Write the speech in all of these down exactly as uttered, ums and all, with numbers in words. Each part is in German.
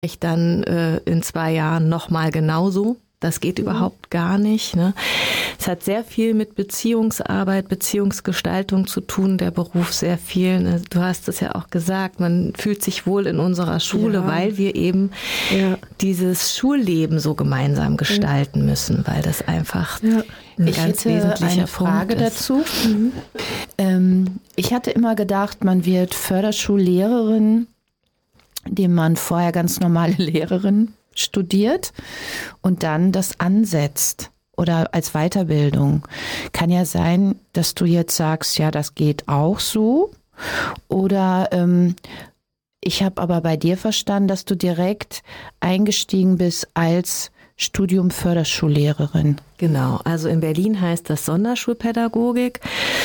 ich dann äh, in zwei Jahren nochmal genauso. Das geht mhm. überhaupt gar nicht. Ne? Es hat sehr viel mit Beziehungsarbeit, Beziehungsgestaltung zu tun, der Beruf sehr viel. Ne? Du hast es ja auch gesagt, man fühlt sich wohl in unserer Schule, ja. weil wir eben ja. dieses Schulleben so gemeinsam gestalten ja. müssen, weil das einfach ja. ein ich ganz hätte wesentlicher eine Frage Punkt ist. dazu. Mhm. Ähm, ich hatte immer gedacht, man wird Förderschullehrerin, indem man vorher ganz normale Lehrerin studiert und dann das ansetzt oder als Weiterbildung. Kann ja sein, dass du jetzt sagst, ja, das geht auch so. Oder ähm, ich habe aber bei dir verstanden, dass du direkt eingestiegen bist als Studium Förderschullehrerin. Genau, also in Berlin heißt das Sonderschulpädagogik.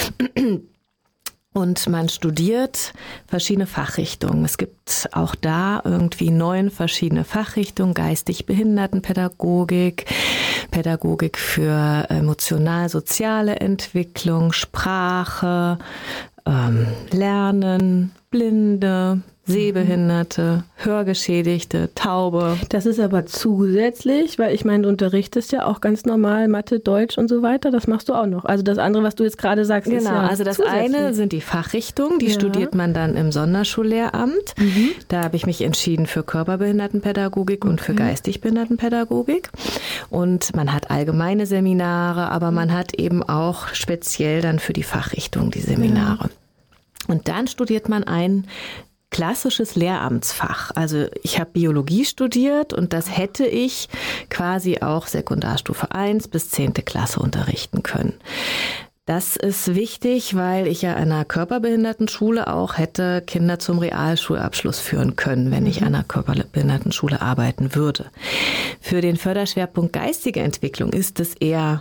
Und man studiert verschiedene Fachrichtungen. Es gibt auch da irgendwie neun verschiedene Fachrichtungen. Geistig-Behindertenpädagogik, Pädagogik für emotional-soziale Entwicklung, Sprache, ähm, Lernen, Blinde, Sehbehinderte, Hörgeschädigte, Taube. Das ist aber zusätzlich, weil ich meine, du unterrichtest ja auch ganz normal Mathe, Deutsch und so weiter. Das machst du auch noch. Also das andere, was du jetzt gerade sagst, genau, ist ja Genau, also das eine sind die Fachrichtungen, die ja. studiert man dann im Sonderschullehramt. Mhm. Da habe ich mich entschieden für Körperbehindertenpädagogik okay. und für Geistigbehindertenpädagogik. Und man hat allgemeine Seminare, aber man hat eben auch speziell dann für die Fachrichtung die Seminare. Ja. Und dann studiert man ein klassisches Lehramtsfach. Also ich habe Biologie studiert und das hätte ich quasi auch Sekundarstufe eins bis zehnte Klasse unterrichten können. Das ist wichtig, weil ich ja an einer Körperbehindertenschule auch hätte Kinder zum Realschulabschluss führen können, wenn ich an einer Körperbehindertenschule arbeiten würde. Für den Förderschwerpunkt geistige Entwicklung ist es eher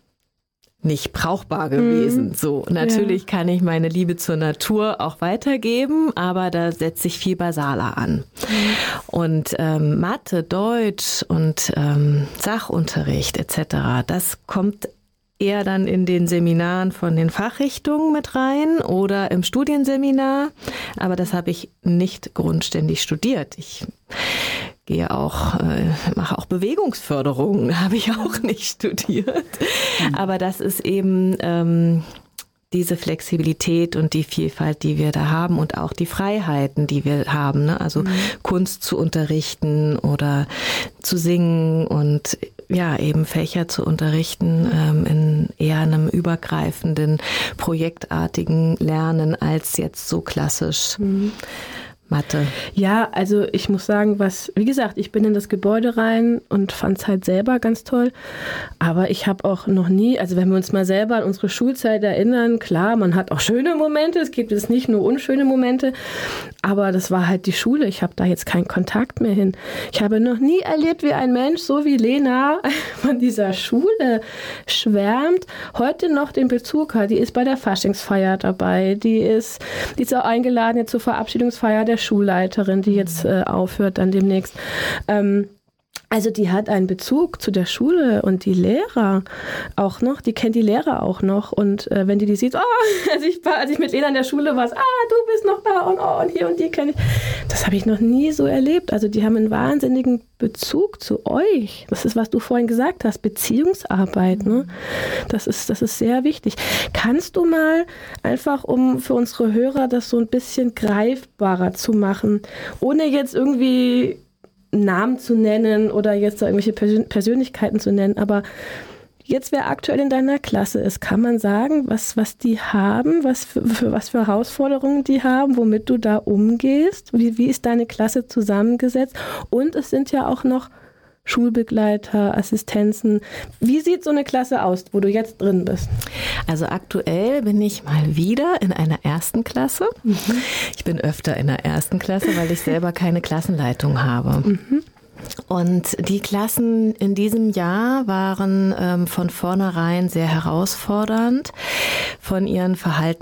nicht brauchbar gewesen. Mhm. So, natürlich ja. kann ich meine Liebe zur Natur auch weitergeben, aber da setze ich viel basaler an. Mhm. Und ähm, Mathe, Deutsch und ähm, Sachunterricht et cetera, das kommt eher dann in den Seminaren von den Fachrichtungen mit rein oder im Studienseminar, aber das habe ich nicht grundständig studiert. Ich gehe auch, äh, mache auch Bewegungsförderung, habe ich auch nicht studiert. Mhm. Aber das ist eben ähm, diese Flexibilität und die Vielfalt, die wir da haben und auch die Freiheiten, die wir haben, ne? Also mhm. Kunst zu unterrichten oder zu singen und ja, eben Fächer zu unterrichten ähm, in eher einem übergreifenden, projektartigen Lernen als jetzt so klassisch mhm. Mathe. Ja, also ich muss sagen, was, wie gesagt, ich bin in das Gebäude rein und fand es halt selber ganz toll. Aber ich habe auch noch nie, also wenn wir uns mal selber an unsere Schulzeit erinnern, klar, man hat auch schöne Momente, es gibt jetzt nicht nur unschöne Momente, aber das war halt die Schule. Ich habe da jetzt keinen Kontakt mehr hin. Ich habe noch nie erlebt, wie ein Mensch, so wie Lena, von dieser Schule schwärmt, heute noch den Bezug hat. Die ist bei der Faschingsfeier dabei, die ist, die ist auch eingeladen jetzt zur Verabschiedungsfeier der Schulleiterin, die jetzt äh, aufhört dann demnächst. Ähm, also die hat einen Bezug zu der Schule und die Lehrer auch noch, die kennt die Lehrer auch noch und äh, wenn die die sieht, oh, als ich, als ich mit Lena in der Schule war, ah, du bist noch da und oh, und hier und die kenne ich. Das habe ich noch nie so erlebt. Also die haben einen wahnsinnigen Bezug zu euch. Das ist, was du vorhin gesagt hast, Beziehungsarbeit. Ne? Das ist, das ist sehr wichtig. Kannst du mal einfach, um für unsere Hörer das so ein bisschen greifbarer zu machen, ohne jetzt irgendwie Namen zu nennen oder jetzt irgendwelche Persönlichkeiten zu nennen, aber jetzt, wer aktuell in deiner Klasse ist, kann man sagen, was, was die haben, was für, für was für Herausforderungen die haben, womit du da umgehst? Wie, wie ist deine Klasse zusammengesetzt? Und es sind ja auch noch Schulbegleiter, Assistenzen. Wie sieht so eine Klasse aus, wo du jetzt drin bist? Also aktuell bin ich mal wieder in einer ersten Klasse. Mhm. Ich bin öfter in der ersten Klasse, weil ich selber keine Klassenleitung habe. Mhm. Und die Klassen in diesem Jahr waren ähm, von vornherein sehr herausfordernd von ihren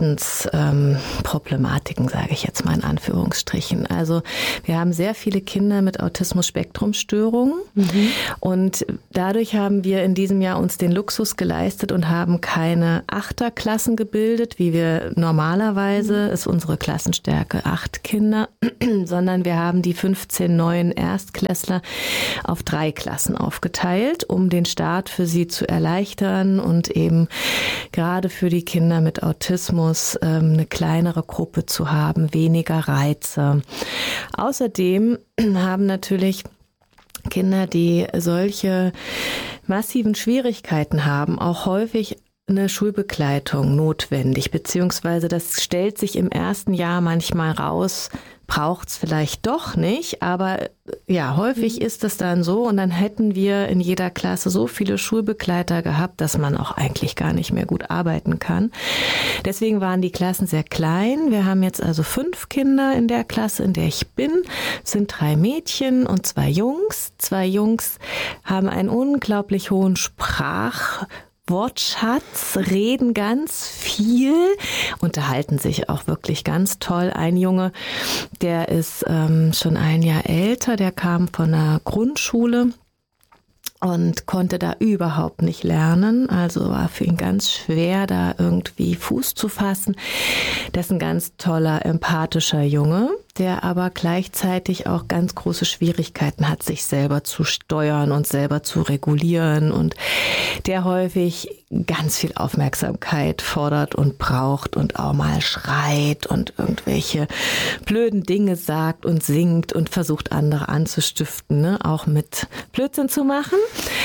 Verhaltensproblematiken, ähm, sage ich jetzt mal in Anführungsstrichen. Also wir haben sehr viele Kinder mit Autismus-Spektrum-Störungen mhm. und dadurch haben wir in diesem Jahr uns den Luxus geleistet und haben keine Achterklassen gebildet, wie wir normalerweise, ist unsere Klassenstärke acht Kinder, sondern wir haben die fünfzehn neuen Erstklässler auf drei Klassen aufgeteilt, um den Start für sie zu erleichtern und eben gerade für die Kinder mit Autismus ähm, eine kleinere Gruppe zu haben, weniger Reize. Außerdem haben natürlich Kinder, die solche massiven Schwierigkeiten haben, auch häufig eine Schulbegleitung notwendig, beziehungsweise das stellt sich im ersten Jahr manchmal raus, braucht's vielleicht doch nicht, aber ja, häufig ist es dann so und dann hätten wir in jeder Klasse so viele Schulbegleiter gehabt, dass man auch eigentlich gar nicht mehr gut arbeiten kann. Deswegen waren die Klassen sehr klein. Wir haben jetzt also fünf Kinder in der Klasse, in der ich bin. Es sind drei Mädchen und zwei Jungs. Zwei Jungs haben einen unglaublich hohen Sprach- Wortschatz, reden ganz viel, unterhalten sich auch wirklich ganz toll. Ein Junge, der ist ähm, schon ein Jahr älter, der kam von der Grundschule und konnte da überhaupt nicht lernen. Also war für ihn ganz schwer, da irgendwie Fuß zu fassen. Das ist ein ganz toller, empathischer Junge, der aber gleichzeitig auch ganz große Schwierigkeiten hat, sich selber zu steuern und selber zu regulieren und der häufig ganz viel Aufmerksamkeit fordert und braucht und auch mal schreit und irgendwelche blöden Dinge sagt und singt und versucht, andere anzustiften, ne? Auch mit Blödsinn zu machen.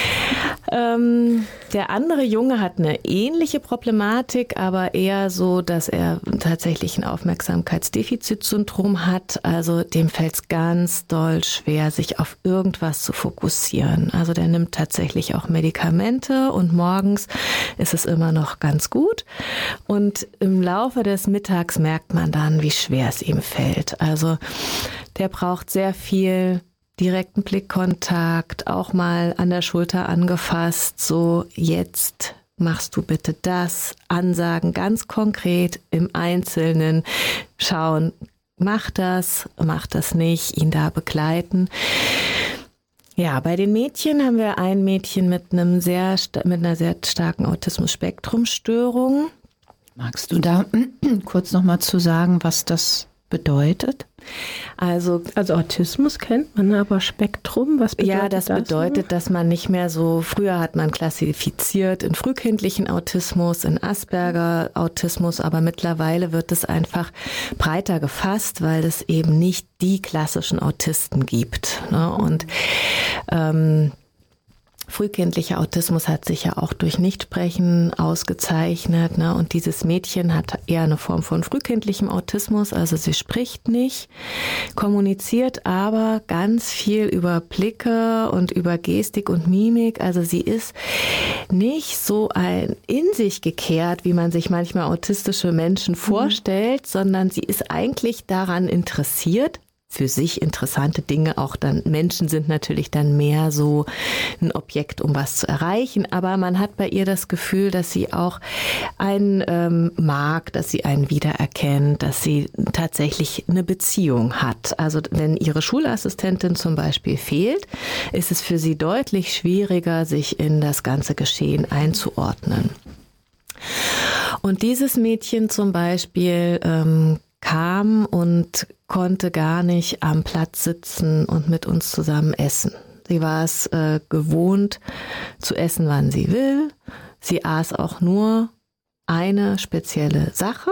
Ähm, der andere Junge hat eine ähnliche Problematik, aber eher so, dass er tatsächlich ein Aufmerksamkeitsdefizitsyndrom hat. Also dem fällt es ganz doll schwer, sich auf irgendwas zu fokussieren. Also der nimmt tatsächlich auch Medikamente und morgens ist es immer noch ganz gut. Und im Laufe des Mittags merkt man dann, wie schwer es ihm fällt. Also der braucht sehr viel direkten Blickkontakt, auch mal an der Schulter angefasst, so jetzt machst du bitte das, Ansagen ganz konkret im Einzelnen, schauen, mach das, mach das nicht, ihn da begleiten. Ja, bei den Mädchen haben wir ein Mädchen mit einem sehr mit einer sehr starken Autismus-Spektrum-Störung. Magst du da kurz noch mal zu sagen, was das bedeutet? Also, also Autismus kennt man, aber Spektrum, was bedeutet das? Ja, das bedeutet, dass man nicht mehr so, früher hat man klassifiziert in frühkindlichen Autismus, in Asperger-Autismus, aber mittlerweile wird es einfach breiter gefasst, weil es eben nicht die klassischen Autisten gibt. Ne? Und ähm, frühkindlicher Autismus hat sich ja auch durch Nichtsprechen ausgezeichnet, ne? Und dieses Mädchen hat eher eine Form von frühkindlichem Autismus, also sie spricht nicht, kommuniziert aber ganz viel über Blicke und über Gestik und Mimik. Also sie ist nicht so ein in sich gekehrt, wie man sich manchmal autistische Menschen vorstellt, mhm. sondern sie ist eigentlich daran interessiert, für sich interessante Dinge. Auch dann Menschen sind natürlich dann mehr so ein Objekt, um was zu erreichen. Aber man hat bei ihr das Gefühl, dass sie auch einen ähm, mag, dass sie einen wiedererkennt, dass sie tatsächlich eine Beziehung hat. Also wenn ihre Schulassistentin zum Beispiel fehlt, ist es für sie deutlich schwieriger, sich in das ganze Geschehen einzuordnen. Und dieses Mädchen zum Beispiel ähm, kam und konnte gar nicht am Platz sitzen und mit uns zusammen essen. Sie war es äh, gewohnt, zu essen, wann sie will. Sie aß auch nur eine spezielle Sache.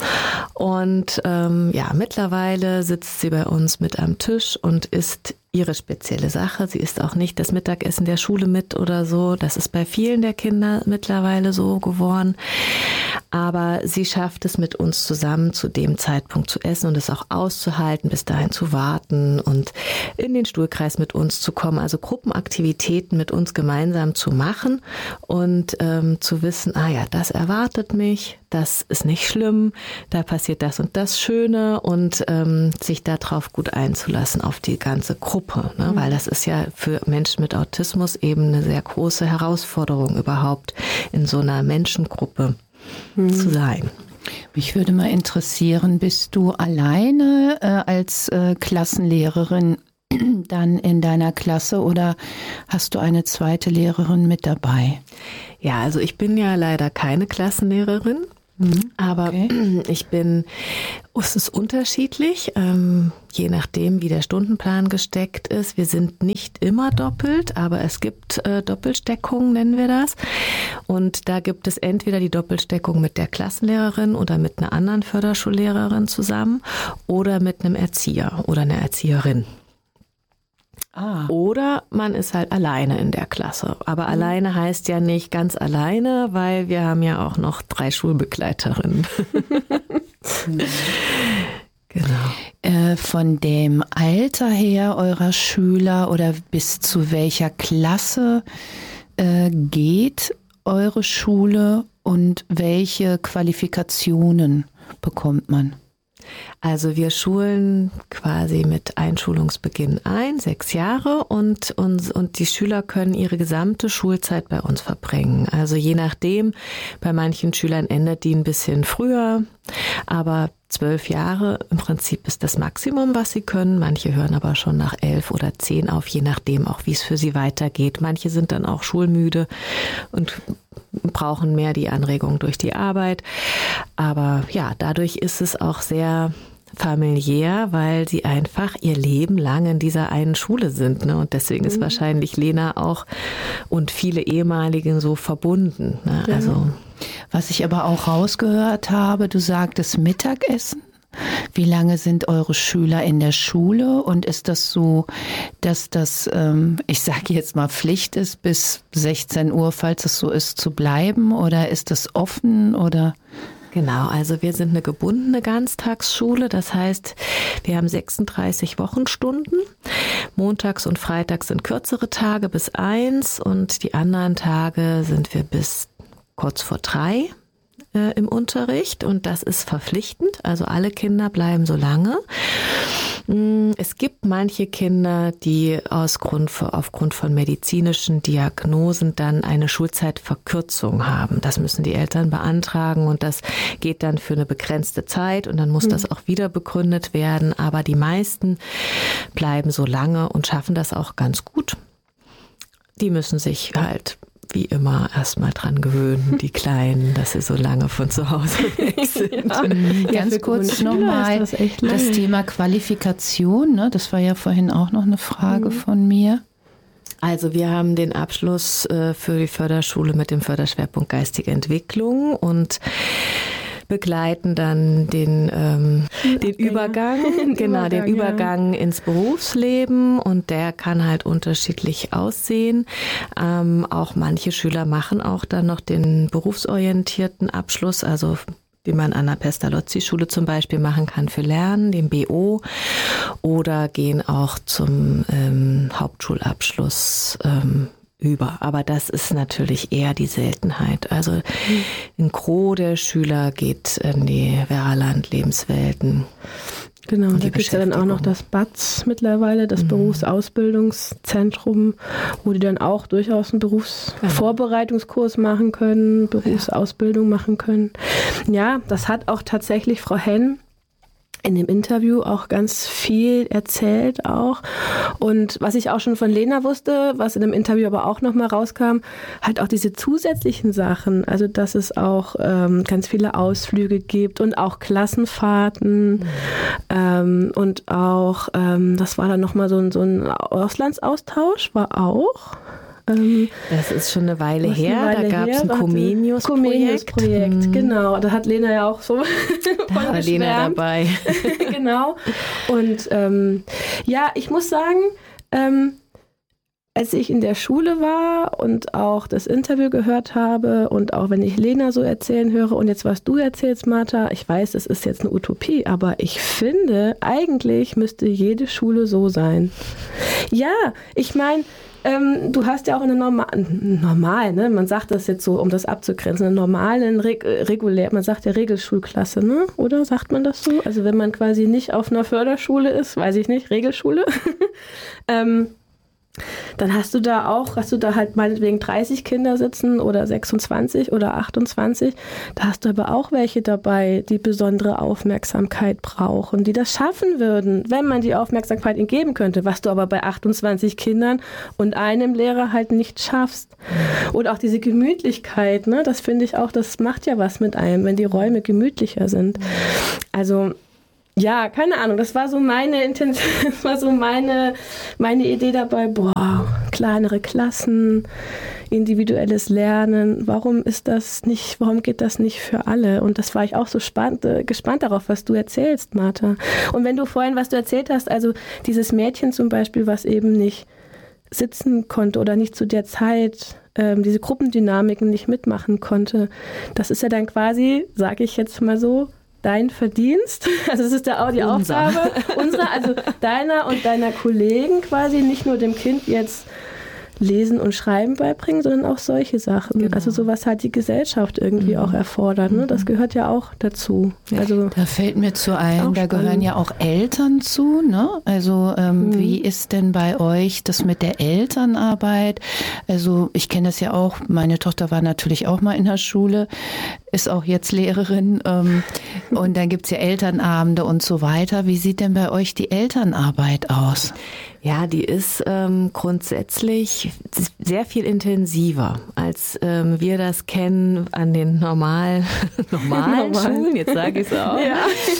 Und ähm, ja, mittlerweile sitzt sie bei uns mit am Tisch und isst ihre spezielle Sache. Sie isst auch nicht das Mittagessen der Schule mit oder so. Das ist bei vielen der Kinder mittlerweile so geworden. Aber sie schafft es, mit uns zusammen zu dem Zeitpunkt zu essen und es auch auszuhalten, bis dahin zu warten und in den Stuhlkreis mit uns zu kommen. Also Gruppenaktivitäten mit uns gemeinsam zu machen und ähm, zu wissen, ah ja, das erwartet mich, das ist nicht schlimm, da passiert das und das Schöne und ähm, sich darauf gut einzulassen, auf die ganze Gruppe. Gruppe, ne? Mhm. Weil das ist ja für Menschen mit Autismus eben eine sehr große Herausforderung, überhaupt in so einer Menschengruppe mhm. zu sein. Mich würde mal interessieren, bist du alleine äh, als äh, Klassenlehrerin dann in deiner Klasse oder hast du eine zweite Lehrerin mit dabei? Ja, also ich bin ja leider keine Klassenlehrerin, mhm, aber okay. ich bin, es ist unterschiedlich, ähm, je nachdem, wie der Stundenplan gesteckt ist. Wir sind nicht immer doppelt, aber es gibt äh, Doppelsteckungen, nennen wir das. Und da gibt es entweder die Doppelsteckung mit der Klassenlehrerin oder mit einer anderen Förderschullehrerin zusammen oder mit einem Erzieher oder einer Erzieherin. Ah. Oder man ist halt alleine in der Klasse. Aber mhm. alleine heißt ja nicht ganz alleine, weil wir haben ja auch noch drei Schulbegleiterinnen. Genau. Äh, von dem Alter her eurer Schüler oder bis zu welcher Klasse äh, geht eure Schule und welche Qualifikationen bekommt man? Also wir schulen quasi mit Einschulungsbeginn ein, sechs Jahre und, und, und die Schüler können ihre gesamte Schulzeit bei uns verbringen. Also je nachdem, bei manchen Schülern endet die ein bisschen früher, aber zwölf Jahre im Prinzip ist das Maximum, was sie können. Manche hören aber schon nach elf oder zehn auf, je nachdem auch, wie es für sie weitergeht. Manche sind dann auch schulmüde und brauchen mehr die Anregung durch die Arbeit. Aber ja, dadurch ist es auch sehr familiär, weil sie einfach ihr Leben lang in dieser einen Schule sind. Ne? Und deswegen ist wahrscheinlich Lena auch und viele ehemaligen so verbunden. Ne? Ja. Also, was ich aber auch rausgehört habe, du sagtest Mittagessen. Wie lange sind eure Schüler in der Schule und ist das so, dass das, ähm, ich sage jetzt mal Pflicht ist, bis sechzehn Uhr, falls es so ist, zu bleiben oder ist das offen oder? Genau, also wir sind eine gebundene Ganztagsschule, das heißt, wir haben sechsunddreißig Wochenstunden. Montags und Freitags sind kürzere Tage bis eins und die anderen Tage sind wir bis kurz vor drei äh, im Unterricht und das ist verpflichtend, also alle Kinder bleiben so lange. Es gibt manche Kinder, die aus Grund, aufgrund von medizinischen Diagnosen dann eine Schulzeitverkürzung haben. Das müssen die Eltern beantragen und das geht dann für eine begrenzte Zeit und dann muss mhm. das auch wieder begründet werden. Aber die meisten bleiben so lange und schaffen das auch ganz gut. Die müssen sich halt wie immer erstmal dran gewöhnen, die Kleinen, dass sie so lange von zu Hause weg sind. Ja, ganz kurz nochmal das, das Thema Qualifikation, ne? Das war ja vorhin auch noch eine Frage mhm. von mir. Also wir haben den Abschluss äh, für die Förderschule mit dem Förderschwerpunkt geistige Entwicklung und begleiten dann den, ähm, den Übergang, den genau, Übergang, den Übergang ja. ins Berufsleben und der kann halt unterschiedlich aussehen. Ähm, auch manche Schüler machen auch dann noch den berufsorientierten Abschluss, also den man an der Pestalozzi-Schule zum Beispiel machen kann für Lernen, den B O, oder gehen auch zum ähm, Hauptschulabschluss ähm, über. Aber das ist natürlich eher die Seltenheit. Also ein Gros der Schüler geht in die Veraland-Lebenswelten. Genau, da gibt es ja dann auch noch das B A Z mittlerweile, das mhm. Berufsausbildungszentrum, wo die dann auch durchaus einen Berufsvorbereitungskurs machen können, Berufsausbildung machen können. Ja, das hat auch tatsächlich Frau Henn in dem Interview auch ganz viel erzählt auch. Und was ich auch schon von Lena wusste, was in dem Interview aber auch nochmal rauskam, halt auch diese zusätzlichen Sachen. Also, dass es auch ähm, ganz viele Ausflüge gibt und auch Klassenfahrten. Mhm. Ähm, und auch, ähm, das war dann nochmal so ein, so ein Auslandsaustausch, war auch. Ähm, das ist schon eine Weile her, eine Weile da gab es ein Comenius-Projekt. Comenius-Projekt, hm. genau. Da hat Lena ja auch so da war Lena dabei. Genau. Und ähm, ja, ich muss sagen, ähm, als ich in der Schule war und auch das Interview gehört habe und auch wenn ich Lena so erzählen höre und jetzt was du erzählst, Martha, ich weiß, es ist jetzt eine Utopie, aber ich finde, eigentlich müsste jede Schule so sein. Ja, ich meine, ähm, du hast ja auch eine normale, normal, ne? Man sagt das jetzt so, um das abzugrenzen, eine normale, reg- regulär, man sagt ja Regelschulklasse, ne? Oder sagt man das so? Also wenn man quasi nicht auf einer Förderschule ist, weiß ich nicht, Regelschule, ähm, dann hast du da auch, hast du da halt meinetwegen dreißig Kinder sitzen oder sechsundzwanzig oder achtundzwanzig. Da hast du aber auch welche dabei, die besondere Aufmerksamkeit brauchen, die das schaffen würden, wenn man die Aufmerksamkeit ihnen geben könnte, was du aber bei achtundzwanzig Kindern und einem Lehrer halt nicht schaffst. Und auch diese Gemütlichkeit, ne, das finde ich auch, das macht ja was mit einem, wenn die Räume gemütlicher sind. Also ja, keine Ahnung, das war so meine Intention, das war so meine, meine Idee dabei, boah, kleinere Klassen, individuelles Lernen, warum ist das nicht, warum geht das nicht für alle? Und das war ich auch so spannt, äh, gespannt darauf, was du erzählst, Martha. Und wenn du vorhin, was du erzählt hast, also dieses Mädchen zum Beispiel, was eben nicht sitzen konnte oder nicht zu der Zeit ähm, diese Gruppendynamiken nicht mitmachen konnte, das ist ja dann quasi, sage ich jetzt mal so, dein Verdienst, also das ist ja auch die Unser. Aufgabe unserer, also deiner und deiner Kollegen quasi, nicht nur dem Kind jetzt Lesen und Schreiben beibringen, sondern auch solche Sachen. Genau. Also so was halt die Gesellschaft irgendwie mhm. auch erfordert. Ne? Das gehört ja auch dazu. Also da fällt mir zu ein, da gehören ja auch Eltern zu. Ne? Also ähm, mhm. wie ist denn bei euch das mit der Elternarbeit? Also ich kenne das ja auch, meine Tochter war natürlich auch mal in der Schule, ist auch jetzt Lehrerin ähm, und dann gibt's ja Elternabende und so weiter. Wie sieht denn bei euch die Elternarbeit aus? Ja, die ist ähm, grundsätzlich sehr viel intensiver, als ähm, wir das kennen an den normal, normalen Normal. Schulen. Jetzt sage ich es auch. Ja.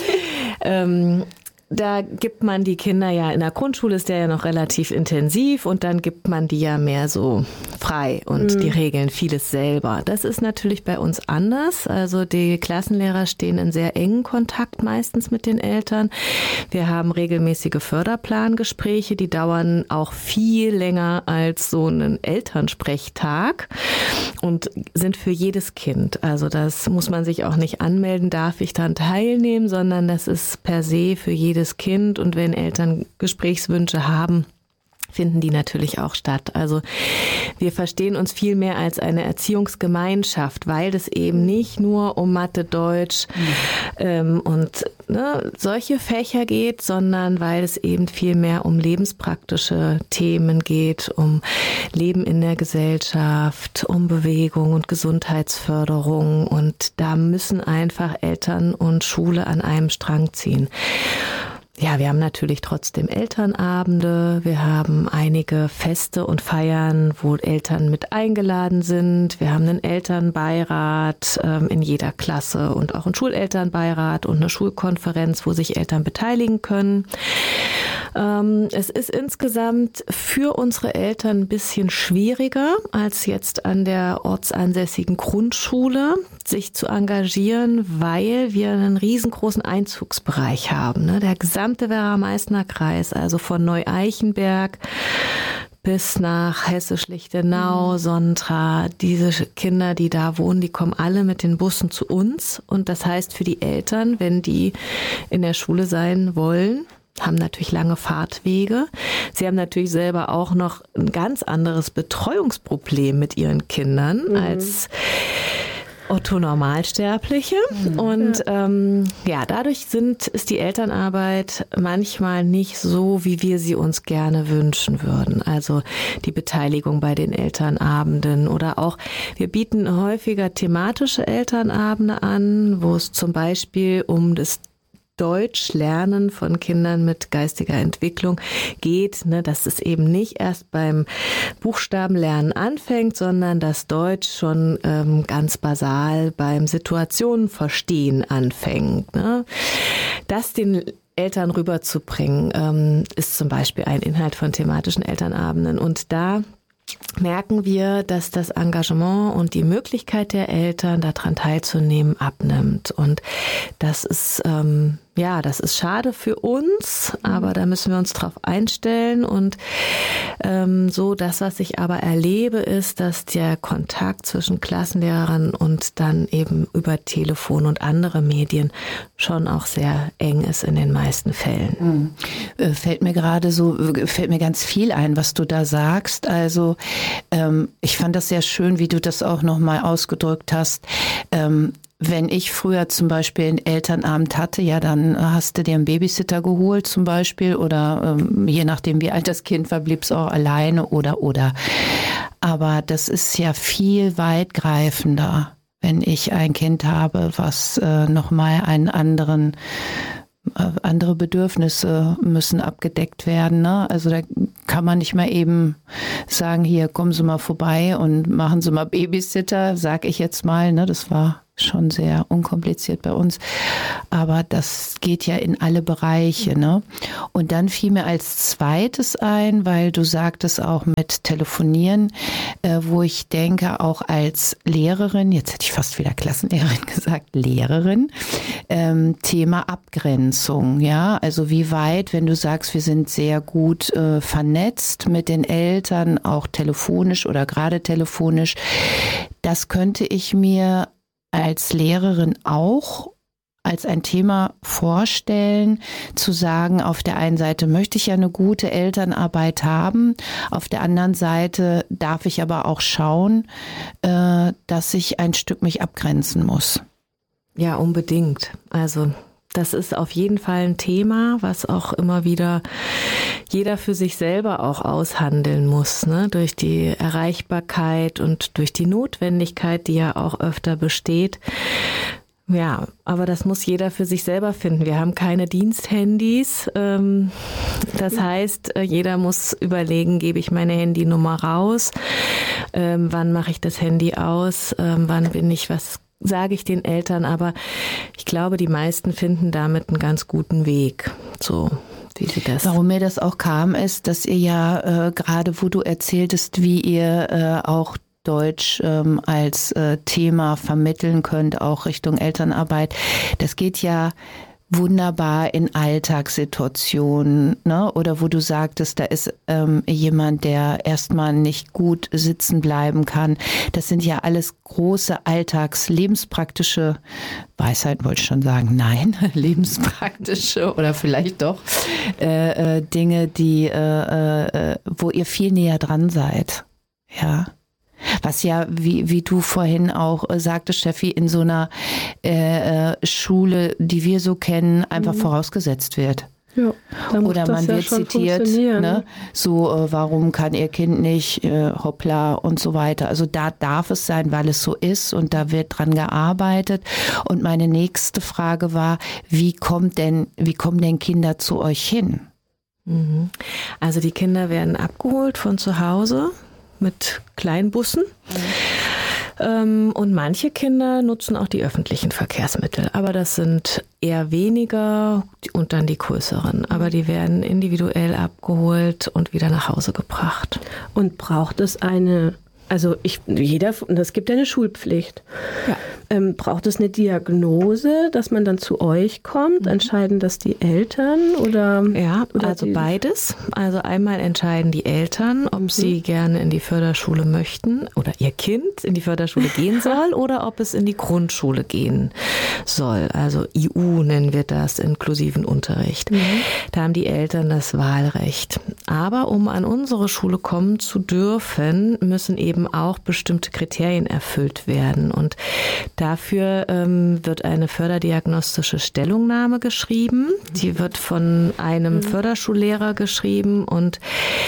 ähm, Da gibt man die Kinder ja, in der Grundschule ist der ja noch relativ intensiv und dann gibt man die ja mehr so frei und mhm. die regeln vieles selber. Das ist natürlich bei uns anders. Also die Klassenlehrer stehen in sehr engen Kontakt meistens mit den Eltern. Wir haben regelmäßige Förderplangespräche, die dauern auch viel länger als so ein Elternsprechtag und sind für jedes Kind. Also das muss man sich auch nicht anmelden, darf ich dann teilnehmen, sondern das ist per se für jedes Kind und wenn Eltern Gesprächswünsche haben, finden die natürlich auch statt. Also wir verstehen uns viel mehr als eine Erziehungsgemeinschaft, weil es eben nicht nur um Mathe, Deutsch mhm. ähm, und ne, solche Fächer geht, sondern weil es eben viel mehr um lebenspraktische Themen geht, um Leben in der Gesellschaft, um Bewegung und Gesundheitsförderung und da müssen einfach Eltern und Schule an einem Strang ziehen. Ja, wir haben natürlich trotzdem Elternabende, wir haben einige Feste und Feiern, wo Eltern mit eingeladen sind. Wir haben einen Elternbeirat ähm, in jeder Klasse und auch einen Schulelternbeirat und eine Schulkonferenz, wo sich Eltern beteiligen können. Ähm, es ist insgesamt für unsere Eltern ein bisschen schwieriger als jetzt an der ortsansässigen Grundschule, sich zu engagieren, weil wir einen riesengroßen Einzugsbereich haben. Ne? Der gesamte Werra-Meißner Kreis, also von Neu-Eichenberg bis nach Hessisch-Lichtenau, Sontra, diese Kinder, die da wohnen, die kommen alle mit den Bussen zu uns. Und das heißt für die Eltern, wenn die in der Schule sein wollen, haben natürlich lange Fahrtwege. Sie haben natürlich selber auch noch ein ganz anderes Betreuungsproblem mit ihren Kindern mhm. als Otto Normalsterbliche. Mhm. Und ähm, ja, dadurch sind, ist die Elternarbeit manchmal nicht so, wie wir sie uns gerne wünschen würden. Also die Beteiligung bei den Elternabenden oder auch, wir bieten häufiger thematische Elternabende an, wo es zum Beispiel um das Deutsch lernen von Kindern mit geistiger Entwicklung geht, ne, dass es eben nicht erst beim Buchstabenlernen anfängt, sondern dass Deutsch schon ähm, ganz basal beim Situationenverstehen anfängt. Ne. Das den Eltern rüberzubringen, ähm, ist zum Beispiel ein Inhalt von thematischen Elternabenden. Und da merken wir, dass das Engagement und die Möglichkeit der Eltern, daran teilzunehmen, abnimmt. Und das ist ähm, ja, das ist schade für uns, aber da müssen wir uns drauf einstellen. Und ähm, so das, was ich aber erlebe, ist, dass der Kontakt zwischen Klassenlehrern und dann eben über Telefon und andere Medien schon auch sehr eng ist in den meisten Fällen. Mhm. Fällt mir gerade so, fällt mir ganz viel ein, was du da sagst. Also ähm, ich fand das sehr schön, wie du das auch nochmal ausgedrückt hast. Ähm, Wenn ich früher zum Beispiel einen Elternabend hatte, ja, dann hast du dir einen Babysitter geholt zum Beispiel oder ähm, je nachdem wie alt das Kind war, blieb es auch alleine oder oder. Aber das ist ja viel weitgreifender, wenn ich ein Kind habe, was äh, nochmal einen anderen andere Bedürfnisse müssen abgedeckt werden. Ne? Also da kann man nicht mal eben sagen, hier kommen Sie mal vorbei und machen Sie mal Babysitter, sag ich jetzt mal. Ne? Das war schon sehr unkompliziert bei uns. Aber das geht ja in alle Bereiche. Ne? Und dann fiel mir als zweites ein, weil du sagtest auch mit Telefonieren, äh, wo ich denke, auch als Lehrerin, jetzt hätte ich fast wieder Klassenlehrerin gesagt, Lehrerin, ähm, Thema Abgrenzung. Ja, also wie weit, wenn du sagst, wir sind sehr gut äh, vernetzt mit den Eltern, auch telefonisch oder gerade telefonisch, das könnte ich mir als Lehrerin auch als ein Thema vorstellen, zu sagen, auf der einen Seite möchte ich ja eine gute Elternarbeit haben, auf der anderen Seite darf ich aber auch schauen, äh, dass ich ein Stück mich abgrenzen muss. Ja, unbedingt. Also das ist auf jeden Fall ein Thema, was auch immer wieder jeder für sich selber auch aushandeln muss, ne? Durch die Erreichbarkeit und durch die Notwendigkeit, die ja auch öfter besteht. Ja, aber das muss jeder für sich selber finden. Wir haben keine Diensthandys. Das heißt, jeder muss überlegen, gebe ich meine Handynummer raus? Wann mache ich das Handy aus? Wann bin ich, was sage ich den Eltern? Aber ich glaube, die meisten finden damit einen ganz guten Weg. So. Wie sie das. Warum mir das auch kam, ist, dass ihr ja äh, gerade, wo du erzähltest, wie ihr äh, auch Deutsch ähm, als äh, Thema vermitteln könnt, auch Richtung Elternarbeit. Das geht ja wunderbar in Alltagssituationen, ne? Oder wo du sagtest, da ist ähm, jemand, der erstmal nicht gut sitzen bleiben kann. Das sind ja alles große Alltags-, lebenspraktische Weisheiten, wollte ich schon sagen, nein, lebenspraktische oder vielleicht doch äh, äh, Dinge, die, äh, äh, wo ihr viel näher dran seid, ja. Was ja, wie, wie du vorhin auch äh, sagtest, Steffi, in so einer äh, Schule, die wir so kennen, einfach mhm. vorausgesetzt wird. Ja, oder man ja wird zitiert, ne? So, äh, warum kann ihr Kind nicht, äh, hoppla und so weiter. Also da darf es sein, weil es so ist und da wird dran gearbeitet. Und meine nächste Frage war, wie kommt denn, wie kommen denn Kinder zu euch hin? Mhm. Also die Kinder werden abgeholt von zu Hause mit Kleinbussen. Mhm. Ähm, und manche Kinder nutzen auch die öffentlichen Verkehrsmittel. Aber das sind eher weniger und dann die größeren. Aber die werden individuell abgeholt und wieder nach Hause gebracht. Und braucht es eine, also ich, jeder, es gibt ja eine Schulpflicht. Ja. Ähm, braucht es eine Diagnose, dass man dann zu euch kommt? Mhm. Entscheiden das die Eltern oder? Ja, oder also die? Beides. Also einmal entscheiden die Eltern, ob mhm. sie gerne in die Förderschule möchten oder ihr Kind in die Förderschule gehen soll oder ob es in die Grundschule gehen soll. Also I U nennen wir das, inklusiven Unterricht. Mhm. Da haben die Eltern das Wahlrecht. Aber um an unsere Schule kommen zu dürfen, müssen eben auch bestimmte Kriterien erfüllt werden. Und dafür ähm, wird eine förderdiagnostische Stellungnahme geschrieben. Die wird von einem Förderschullehrer geschrieben und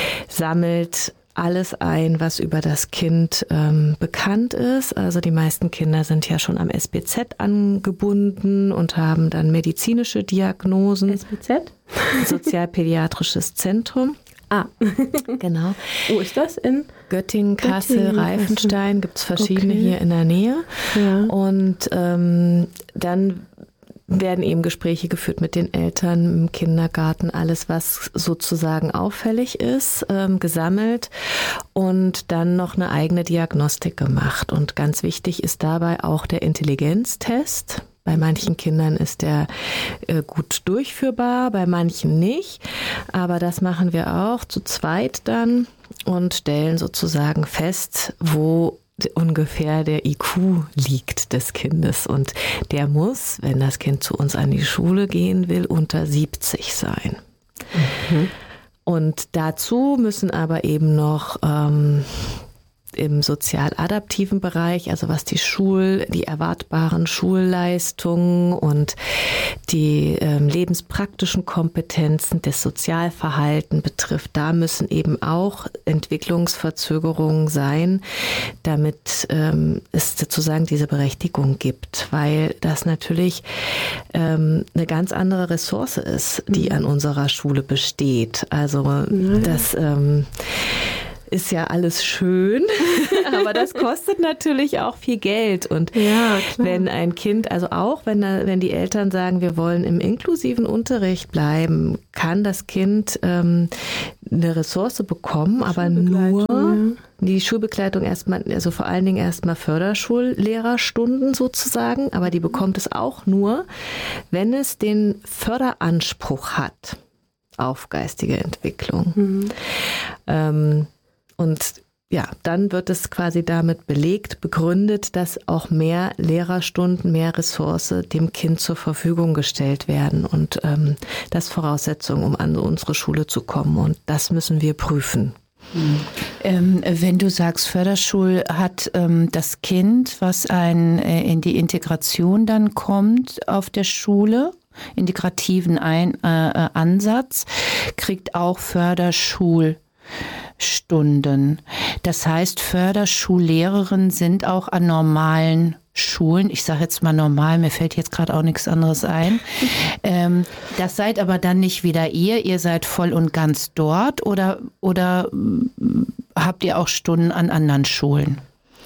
sammelt alles ein, was über das Kind ähm, bekannt ist. Also die meisten Kinder sind ja schon am S B Z angebunden und haben dann medizinische Diagnosen. S B Z? Sozialpädiatrisches Zentrum. Ah, genau. Wo ist das? In Göttingen, Kassel, Göttingen, Reifenstein, gibt es verschiedene okay. hier in der Nähe. Ja. Und ähm, dann werden eben Gespräche geführt mit den Eltern im Kindergarten, alles, was sozusagen auffällig ist, ähm, gesammelt und dann noch eine eigene Diagnostik gemacht. Und ganz wichtig ist dabei auch der Intelligenztest. Bei manchen Kindern ist der äh, gut durchführbar, bei manchen nicht. Aber das machen wir auch zu zweit dann und stellen sozusagen fest, wo ungefähr der I Q liegt des Kindes. Und der muss, wenn das Kind zu uns an die Schule gehen will, unter siebzig sein. Mhm. Und dazu müssen aber eben noch ähm, im sozial-adaptiven Bereich, also was die Schul, die erwartbaren Schulleistungen und die ähm, lebenspraktischen Kompetenzen des Sozialverhalten betrifft, da müssen eben auch Entwicklungsverzögerungen sein, damit ähm, es sozusagen diese Berechtigung gibt, weil das natürlich ähm, eine ganz andere Ressource ist, die an unserer Schule besteht. Also mhm. das ähm, ist ja alles schön, aber das kostet natürlich auch viel Geld. Und ja, wenn ein Kind, also auch wenn, wenn die Eltern sagen, wir wollen im inklusiven Unterricht bleiben, kann das Kind ähm, eine Ressource bekommen, aber nur ja. die Schulbegleitung erstmal, also vor allen Dingen erstmal Förderschullehrerstunden sozusagen, aber die bekommt es auch nur, wenn es den Förderanspruch hat auf geistige Entwicklung. Mhm. Ähm, Und ja, dann wird es quasi damit belegt, begründet, dass auch mehr Lehrerstunden, mehr Ressource dem Kind zur Verfügung gestellt werden. Und ähm, das ist Voraussetzung, um an unsere Schule zu kommen. Und das müssen wir prüfen. Mhm. Ähm, wenn du sagst, Förderschul hat ähm, das Kind, was ein, äh, in die Integration dann kommt auf der Schule, integrativen ein, äh, Ansatz, kriegt auch Förderschul Stunden. Das heißt, Förderschullehrerinnen sind auch an normalen Schulen, ich sage jetzt mal normal, mir fällt jetzt gerade auch nichts anderes ein. Ähm, das seid aber dann nicht wieder ihr, ihr seid voll und ganz dort oder, oder habt ihr auch Stunden an anderen Schulen?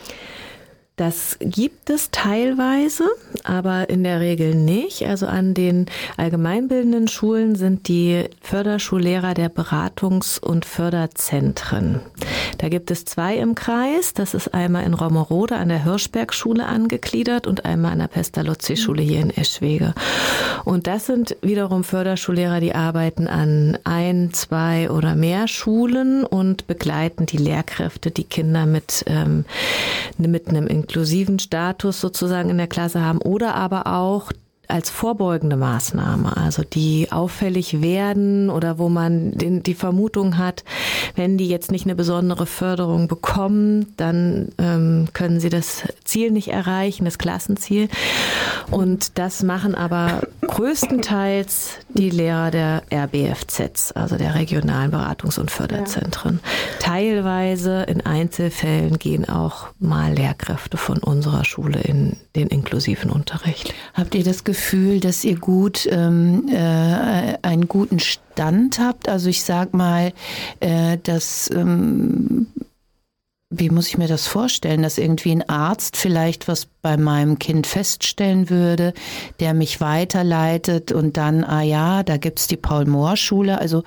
Das gibt es teilweise, aber in der Regel nicht. Also an den allgemeinbildenden Schulen sind die Förderschullehrer der Beratungs- und Förderzentren. Da gibt es zwei im Kreis. Das ist einmal in Rommerode an der Hirschberg-Schule angegliedert und einmal an der Pestalozzi-Schule hier in Eschwege. Und das sind wiederum Förderschullehrer, die arbeiten an ein, zwei oder mehr Schulen und begleiten die Lehrkräfte, die Kinder mit, ähm, mit einem inklusiven Status sozusagen in der Klasse haben oder aber auch als vorbeugende Maßnahme, also die auffällig werden oder wo man den, die Vermutung hat, wenn die jetzt nicht eine besondere Förderung bekommen, dann ähm, können sie das Ziel nicht erreichen, das Klassenziel. Und das machen aber größtenteils die Lehrer der R B F Zs, also der regionalen Beratungs- und Förderzentren. Ja. Teilweise in Einzelfällen gehen auch mal Lehrkräfte von unserer Schule in den inklusiven Unterricht. Habt ihr das Gefühl, dass ihr gut ähm, äh, einen guten Stand habt? Also ich sag mal, äh, dass ähm, wie muss ich mir das vorstellen, dass irgendwie ein Arzt vielleicht was bei meinem Kind feststellen würde, der mich weiterleitet und dann, ah ja, da gibt's die Paul-Mohr-Schule. Also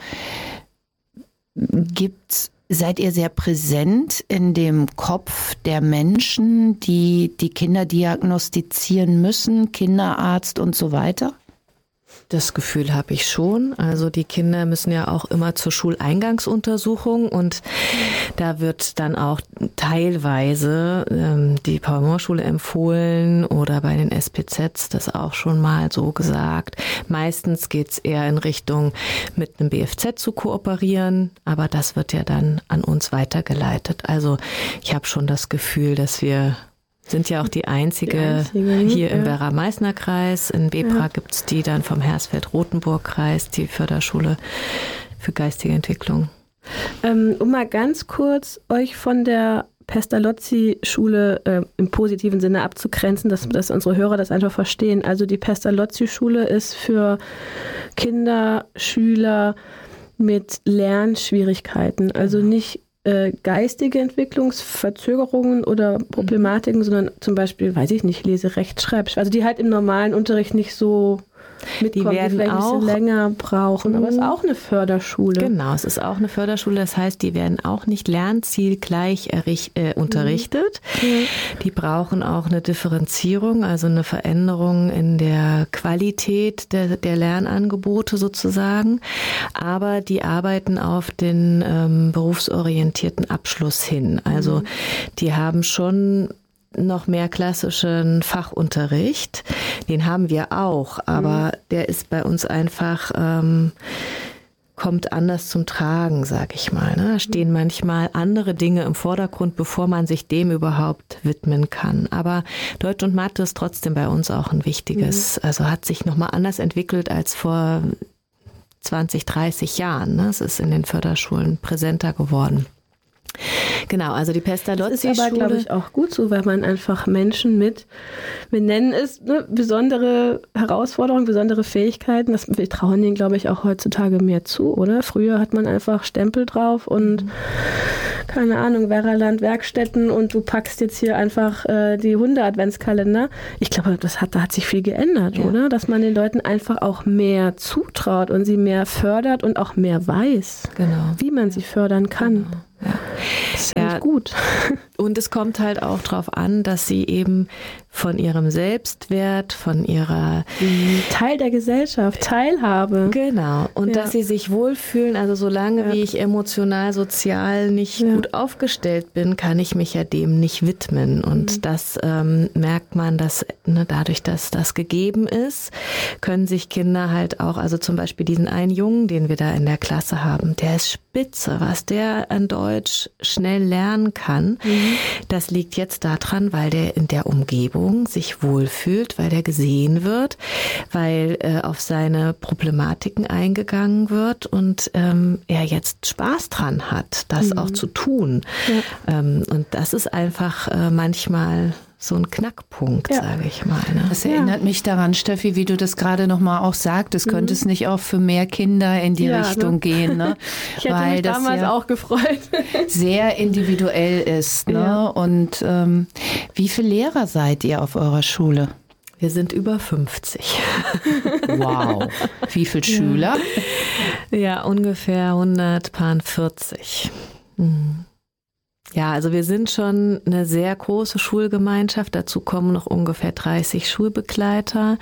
gibt's Seid ihr sehr präsent in dem Kopf der Menschen, die die Kinder diagnostizieren müssen, Kinderarzt und so weiter? Das Gefühl habe ich schon. Also die Kinder müssen ja auch immer zur Schuleingangsuntersuchung und da wird dann auch teilweise ähm, die Paul-Mohr-Schule empfohlen oder bei den S P Zs das auch schon mal so gesagt. Meistens geht es eher in Richtung, mit einem B F Z zu kooperieren, aber das wird ja dann an uns weitergeleitet. Also ich habe schon das Gefühl, dass wir sind ja auch die einzige, die einzige hier ja. im Werra-Meißner-Kreis. In Bebra ja. gibt es die dann vom Hersfeld-Rotenburg-Kreis, die Förderschule für geistige Entwicklung. Ähm, um mal ganz kurz euch von der Pestalozzi-Schule äh, im positiven Sinne abzugrenzen, dass, dass unsere Hörer das einfach verstehen. Also die Pestalozzi-Schule ist für Kinder, Schüler mit Lernschwierigkeiten, also nicht geistige Entwicklungsverzögerungen oder Problematiken, sondern zum Beispiel, weiß ich nicht, Lese, Recht, Schreib, also die halt im normalen Unterricht nicht so mitkommen, die werden die vielleicht auch ein bisschen länger brauchen. Aber es ist auch eine Förderschule. Genau, es ist auch eine Förderschule. Das heißt, die werden auch nicht lernzielgleich erricht, äh, unterrichtet. Mhm. Die brauchen auch eine Differenzierung, also eine Veränderung in der Qualität der, der Lernangebote sozusagen. Aber die arbeiten auf den ähm, berufsorientierten Abschluss hin. Also mhm. die haben schon noch mehr klassischen Fachunterricht. Den haben wir auch, aber mhm. der ist bei uns einfach, ähm, kommt anders zum Tragen, sag ich mal. Ne? Da stehen manchmal andere Dinge im Vordergrund, bevor man sich dem überhaupt widmen kann. Aber Deutsch und Mathe ist trotzdem bei uns auch ein wichtiges, mhm. also hat sich nochmal anders entwickelt als vor zwanzig, dreißig Jahren. Ne? Es ist in den Förderschulen präsenter geworden. Genau, also die Pestalozzi-Schule. Das ist aber, glaube ich, auch gut so, weil man einfach Menschen mit, wir nennen es ne, besondere Herausforderungen, besondere Fähigkeiten. Das, wir trauen denen, glaube ich, auch heutzutage mehr zu, oder? Früher hat man einfach Stempel drauf und, mhm. keine Ahnung, Werraland, Werkstätten und du packst jetzt hier einfach äh, die Hunde-Adventskalender. Ich glaube, das hat, da hat sich viel geändert, ja. oder? Dass man den Leuten einfach auch mehr zutraut und sie mehr fördert und auch mehr weiß, genau. wie man sie fördern kann. Genau. Ja. Das ist ja gut. Und es kommt halt auch darauf an, dass sie eben von ihrem Selbstwert, von ihrer Teil der Gesellschaft, Teilhabe. Genau. Und ja. dass sie sich wohlfühlen. Also solange ja. wie ich emotional, sozial nicht ja. gut aufgestellt bin, kann ich mich ja dem nicht widmen. Und mhm. das ähm, merkt man, dass ne, dadurch, dass das gegeben ist, können sich Kinder halt auch, also zum Beispiel diesen einen Jungen, den wir da in der Klasse haben, der ist spitze, was der an Deutsch schnell lernen kann. Mhm. Das liegt jetzt daran, weil der in der Umgebung sich wohlfühlt, weil der gesehen wird, weil äh, auf seine Problematiken eingegangen wird und ähm, er jetzt Spaß dran hat, das mhm. auch zu tun. Ja. Ähm, und das ist einfach äh, manchmal so ein Knackpunkt, ja. sage ich mal. Ne? Das erinnert ja. mich daran, Steffi, wie du das gerade nochmal auch sagtest, mhm. könnte es nicht auch für mehr Kinder in die ja, Richtung ne? gehen. Ne? Ich hätte Weil mich das damals ja auch gefreut. sehr individuell ist. Ne? Ja. Und ähm, wie viele Lehrer seid ihr auf eurer Schule? Wir sind über fünfzig. Wow. Wie viele ja. Schüler? Ja, ungefähr hundertvierzig. Mhm. Ja, also wir sind schon eine sehr große Schulgemeinschaft. Dazu kommen noch ungefähr dreißig Schulbegleiter.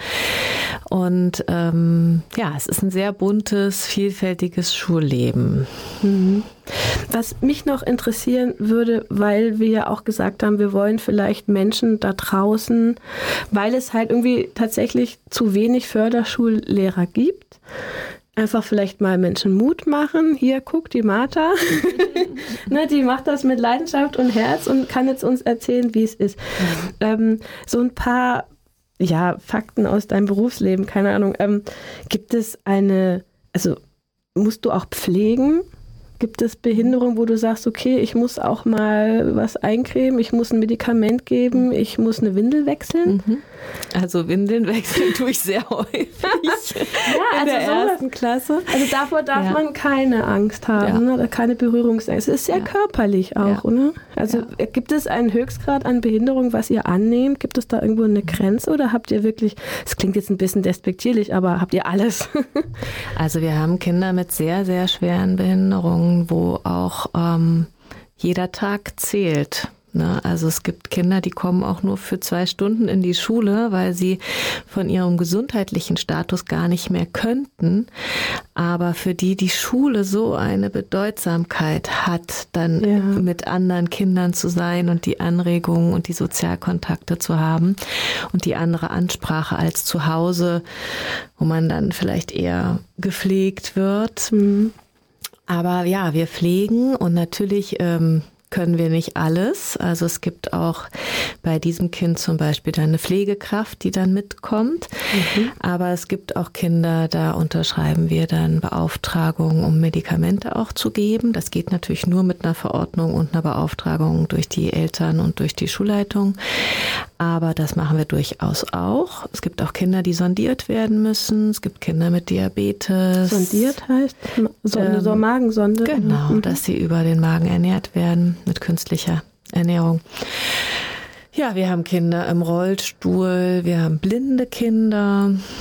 Und ähm, ja, es ist ein sehr buntes, vielfältiges Schulleben. Mhm. Was mich noch interessieren würde, weil wir ja auch gesagt haben, wir wollen vielleicht Menschen da draußen, weil es halt irgendwie tatsächlich zu wenig Förderschullehrer gibt, einfach vielleicht mal Menschen Mut machen. Hier, guck, die Martha, ne, die macht das mit Leidenschaft und Herz und kann jetzt uns erzählen, wie es ist. Mhm. Ähm, so ein paar ja, Fakten aus deinem Berufsleben, keine Ahnung. Ähm, gibt es eine, also musst du auch pflegen? Gibt es Behinderung, wo du sagst, okay, ich muss auch mal was eincremen, ich muss ein Medikament geben, ich muss eine Windel wechseln? Mhm. Also Windeln wechseln tue ich sehr häufig. ja, in der also ersten Klasse. Also davor darf ja. man keine Angst haben, ja. ne? Keine Berührungsängste. Es ist sehr ja. körperlich auch, ja. oder? Also ja. gibt es einen Höchstgrad an Behinderung, was ihr annehmt? Gibt es da irgendwo eine Grenze oder habt ihr wirklich, es klingt jetzt ein bisschen despektierlich, aber habt ihr alles? Also wir haben Kinder mit sehr, sehr schweren Behinderungen, wo auch ähm, jeder Tag zählt. Ne? Also es gibt Kinder, die kommen auch nur für zwei Stunden in die Schule, weil sie von ihrem gesundheitlichen Status gar nicht mehr könnten. Aber für die die Schule so eine Bedeutsamkeit hat, dann ja. mit anderen Kindern zu sein und die Anregungen und die Sozialkontakte zu haben und die andere Ansprache als zu Hause, wo man dann vielleicht eher gepflegt wird. Mhm. Aber ja, wir pflegen und natürlich ähm, können wir nicht alles. Also es gibt auch bei diesem Kind zum Beispiel dann eine Pflegekraft, die dann mitkommt. Mhm. Aber es gibt auch Kinder, da unterschreiben wir dann Beauftragungen, um Medikamente auch zu geben. Das geht natürlich nur mit einer Verordnung und einer Beauftragung durch die Eltern und durch die Schulleitung. Aber das machen wir durchaus auch. Es gibt auch Kinder, die sondiert werden müssen. Es gibt Kinder mit Diabetes. Sondiert heißt? So eine ähm, so Magensonde? Genau, mhm. dass sie über den Magen ernährt werden mit künstlicher Ernährung. Ja, wir haben Kinder im Rollstuhl, wir haben blinde Kinder.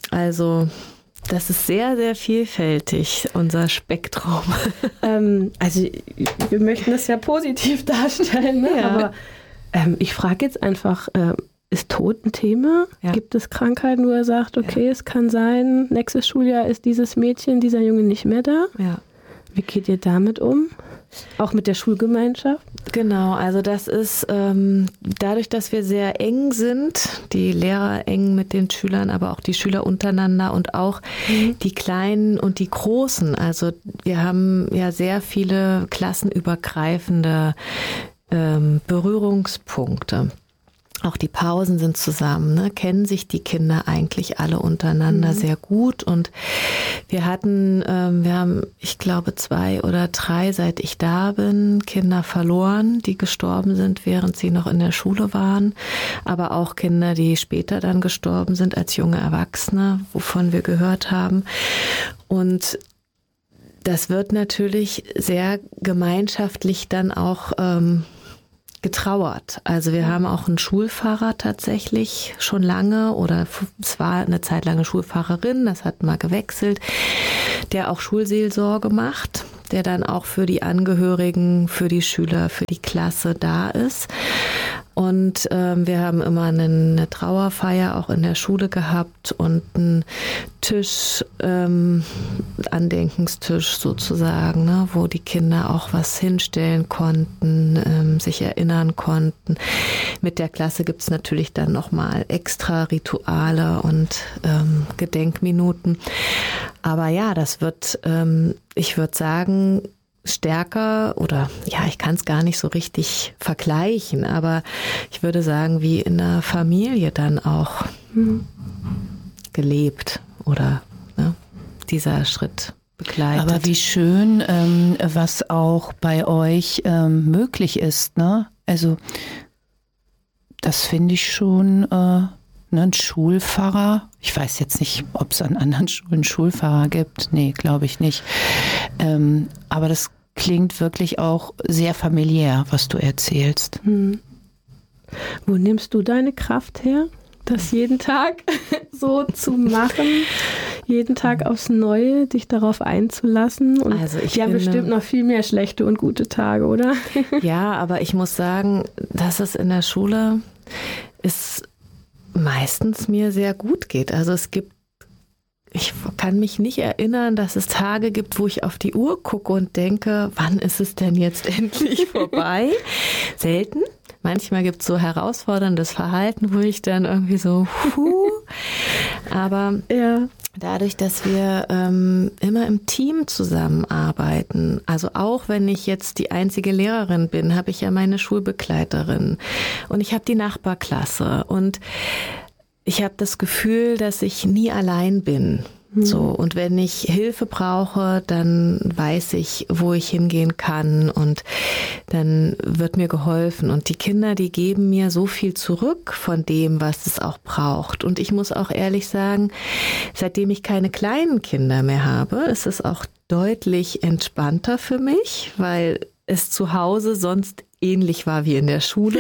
Also das ist sehr, sehr vielfältig, unser Spektrum. Ähm, also wir möchten das ja positiv darstellen, ne? Ja. Aber ähm, ich frage jetzt einfach, äh, ist Tod ein Thema? Ja. Gibt es Krankheiten, wo er sagt, okay, ja. es kann sein, nächstes Schuljahr ist dieses Mädchen, dieser Junge nicht mehr da? Ja. Wie geht ihr damit um? Auch mit der Schulgemeinschaft? Genau, also das ist ähm, dadurch, dass wir sehr eng sind, die Lehrer eng mit den Schülern, aber auch die Schüler untereinander und auch mhm. die Kleinen und die Großen. Also wir haben ja sehr viele klassenübergreifende ähm, Berührungspunkte. Auch die Pausen sind zusammen, ne? Kennen sich die Kinder eigentlich alle untereinander mhm. sehr gut. Und wir hatten, ähm, wir haben, ich glaube, zwei oder drei, seit ich da bin, Kinder verloren, die gestorben sind, während sie noch in der Schule waren. Aber auch Kinder, die später dann gestorben sind als junge Erwachsene, wovon wir gehört haben. Und das wird natürlich sehr gemeinschaftlich dann auch ähm, getrauert. Also wir haben auch einen Schulpfarrer tatsächlich schon lange oder es war eine Zeit lang eine Schulpfarrerin, das hat mal gewechselt, der auch Schulseelsorge macht, der dann auch für die Angehörigen, für die Schüler, für die Klasse da ist. Und ähm, wir haben immer eine, eine Trauerfeier auch in der Schule gehabt und einen Tisch, ähm, Andenkenstisch sozusagen, ne, wo die Kinder auch was hinstellen konnten, ähm, sich erinnern konnten. Mit der Klasse gibt's natürlich dann nochmal extra Rituale und ähm, Gedenkminuten. Aber ja, das wird, ähm, ich würde sagen, stärker oder ja, ich kann es gar nicht so richtig vergleichen, aber ich würde sagen, wie in einer Familie dann auch mhm. gelebt oder ne, dieser Schritt begleitet. Aber wie schön, ähm, was auch bei euch ähm, möglich ist, ne? Also das finde ich schon äh, ne, ein Schulpfarrer. Ich weiß jetzt nicht, ob es an anderen Schulen Schulpfarrer gibt. Nee, glaube ich nicht. Ähm, aber das klingt wirklich auch sehr familiär, was du erzählst. Hm. Wo nimmst du deine Kraft her, das jeden Tag so zu machen, jeden Tag aufs Neue, dich darauf einzulassen? Und also ich ja, finde, bestimmt noch viel mehr schlechte und gute Tage, oder? Ja, aber ich muss sagen, dass es in der Schule ist meistens mir sehr gut geht. Also es gibt Ich kann mich nicht erinnern, dass es Tage gibt, wo ich auf die Uhr gucke und denke, wann ist es denn jetzt endlich vorbei? Selten. Manchmal gibt es so herausforderndes Verhalten, wo ich dann irgendwie so, puh. Aber ja. Dadurch, dass wir ähm, immer im Team zusammenarbeiten, also auch wenn ich jetzt die einzige Lehrerin bin, habe ich ja meine Schulbegleiterin und ich habe die Nachbarklasse und ich habe das Gefühl, dass ich nie allein bin. So, und wenn ich Hilfe brauche, dann weiß ich, wo ich hingehen kann und dann wird mir geholfen. Und die Kinder, die geben mir so viel zurück von dem, was es auch braucht. Und ich muss auch ehrlich sagen, seitdem ich keine kleinen Kinder mehr habe, ist es auch deutlich entspannter für mich, weil es zu Hause sonst ähnlich war wie in der Schule.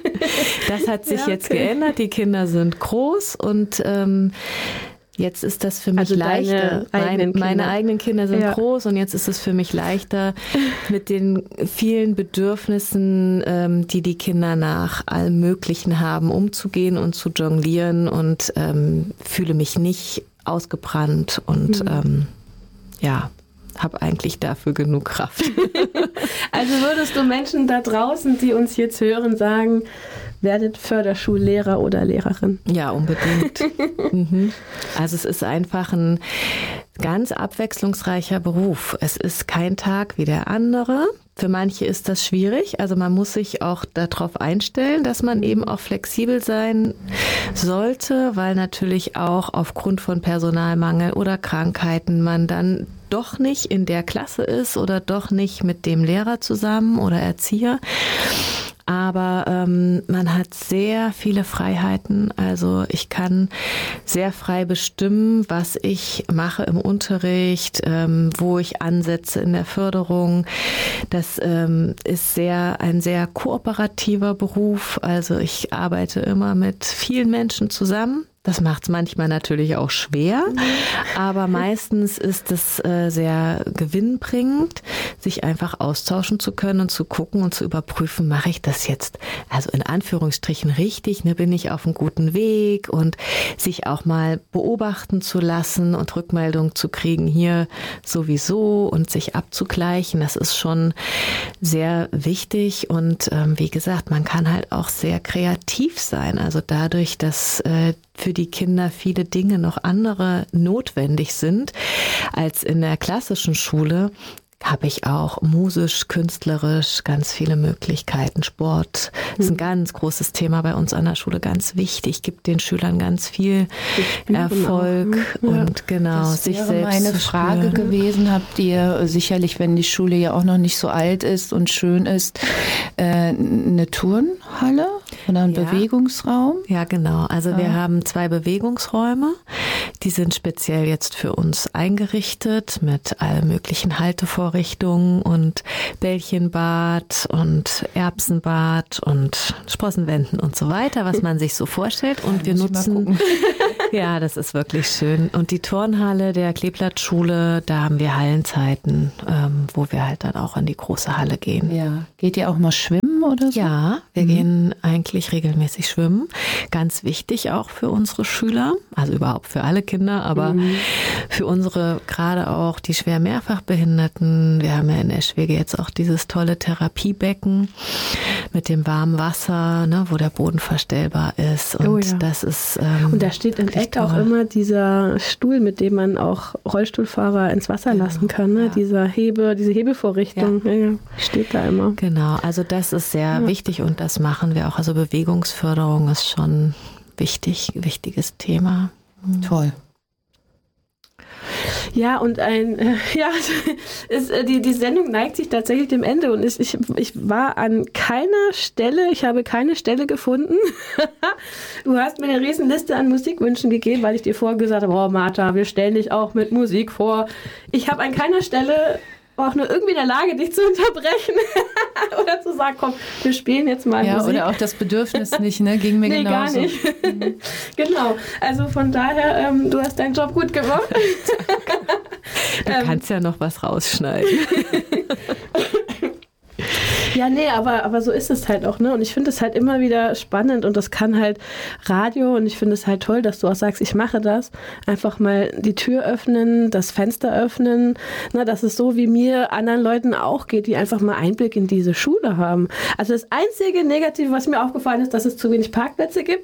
Das hat sich ja, okay. jetzt geändert. Die Kinder sind groß und ähm, jetzt ist das für mich also leichter. Mein, meine eigenen Kinder sind ja. groß und jetzt ist es für mich leichter mit den vielen Bedürfnissen, ähm, die die Kinder nach allem Möglichen haben, umzugehen und zu jonglieren und ähm, fühle mich nicht ausgebrannt und mhm. ähm, ja, habe eigentlich dafür genug Kraft. Also würdest du Menschen da draußen, die uns jetzt hören, sagen, werdet Förderschullehrer oder Lehrerin? Ja, unbedingt. mhm. Also es ist einfach ein ganz abwechslungsreicher Beruf. Es ist kein Tag wie der andere. Für manche ist das schwierig. Also man muss sich auch darauf einstellen, dass man eben auch flexibel sein sollte, weil natürlich auch aufgrund von Personalmangel oder Krankheiten man dann doch nicht in der Klasse ist oder doch nicht mit dem Lehrer zusammen oder Erzieher. Aber ähm, man hat sehr viele Freiheiten. Also ich kann sehr frei bestimmen, was ich mache im Unterricht, ähm, wo ich ansetze in der Förderung. Das ähm, ist sehr ein sehr kooperativer Beruf. Also ich arbeite immer mit vielen Menschen zusammen. Das macht es manchmal natürlich auch schwer, aber meistens ist es äh, sehr gewinnbringend, sich einfach austauschen zu können und zu gucken und zu überprüfen, mache ich das jetzt, also in Anführungsstrichen richtig, ne, bin ich auf einem guten Weg, und sich auch mal beobachten zu lassen und Rückmeldung zu kriegen, hier sowieso, und sich abzugleichen. Das ist schon sehr wichtig, und ähm, wie gesagt, man kann halt auch sehr kreativ sein, also dadurch, dass äh, für die Kinder viele Dinge noch andere notwendig sind als in der klassischen Schule, habe ich auch musisch, künstlerisch ganz viele Möglichkeiten. Sport ist ein ganz großes Thema bei uns an der Schule, ganz wichtig, gibt den Schülern ganz viel Erfolg auch, ne? Und genau, das sich wäre selbst meine zu Frage spüren. gewesen. Habt ihr sicherlich, wenn die Schule ja auch noch nicht so alt ist und schön ist, eine Turnhalle oder einen Ja. Bewegungsraum? Ja, genau. Also Ja. wir haben zwei Bewegungsräume, die sind speziell jetzt für uns eingerichtet mit allen möglichen Haltevorrichtungen und Bällchenbad und Erbsenbad und Sprossenwänden und so weiter, was man sich so vorstellt. Und wir muss ich mal nutzen, gucken. ja, das ist wirklich schön. Und die Turnhalle der Kleeblattschule, da haben wir Hallenzeiten, ähm, wo wir halt dann auch in die große Halle gehen. Ja. Geht ihr auch mal schwimmen oder so? Ja, wir mhm. gehen eigentlich regelmäßig schwimmen. Ganz wichtig auch für unsere Schüler, also überhaupt für alle Kinder, aber mhm. für unsere gerade auch die schwer Mehrfachbehinderten. Wir haben ja in Eschwege jetzt auch dieses tolle Therapiebecken mit dem warmen Wasser, ne, wo der Boden verstellbar ist. Und oh ja. das ist ähm, Und da steht im Eck auch immer dieser Stuhl, mit dem man auch Rollstuhlfahrer ins Wasser genau. lassen kann. Ne? Ja. Dieser Hebe, diese Hebevorrichtung, ja. Ja, steht da immer. Genau, also das ist sehr ja. wichtig, und das machen wir auch. Also Bewegungsförderung ist schon wichtig, wichtiges Thema. Toll. Ja, und ein, äh, ja, ist, äh, die, die Sendung neigt sich tatsächlich dem Ende, und ist, ich, ich war an keiner Stelle, ich habe keine Stelle gefunden. Du hast mir eine riesen Liste an Musikwünschen gegeben, weil ich dir vorher gesagt habe, oh Martha, wir stellen dich auch mit Musik vor. Ich habe an keiner Stelle auch nur irgendwie in der Lage, dich zu unterbrechen oder zu sagen, komm, wir spielen jetzt mal ja, Musik. Oder auch das Bedürfnis nicht, ne? Ging mir nee, genauso. gar nicht. Mhm. Genau, also von daher, ähm, du hast deinen Job gut gemacht. Du kannst ja noch was rausschneiden. Ja, nee, aber, aber so ist es halt auch, ne? Und ich finde es halt immer wieder spannend, und das kann halt Radio, und ich finde es halt toll, dass du auch sagst, ich mache das. Einfach mal die Tür öffnen, das Fenster öffnen, ne? Dass es so wie mir anderen Leuten auch geht, die einfach mal Einblick in diese Schule haben. Also das einzige Negative, was mir aufgefallen ist, dass es zu wenig Parkplätze gibt.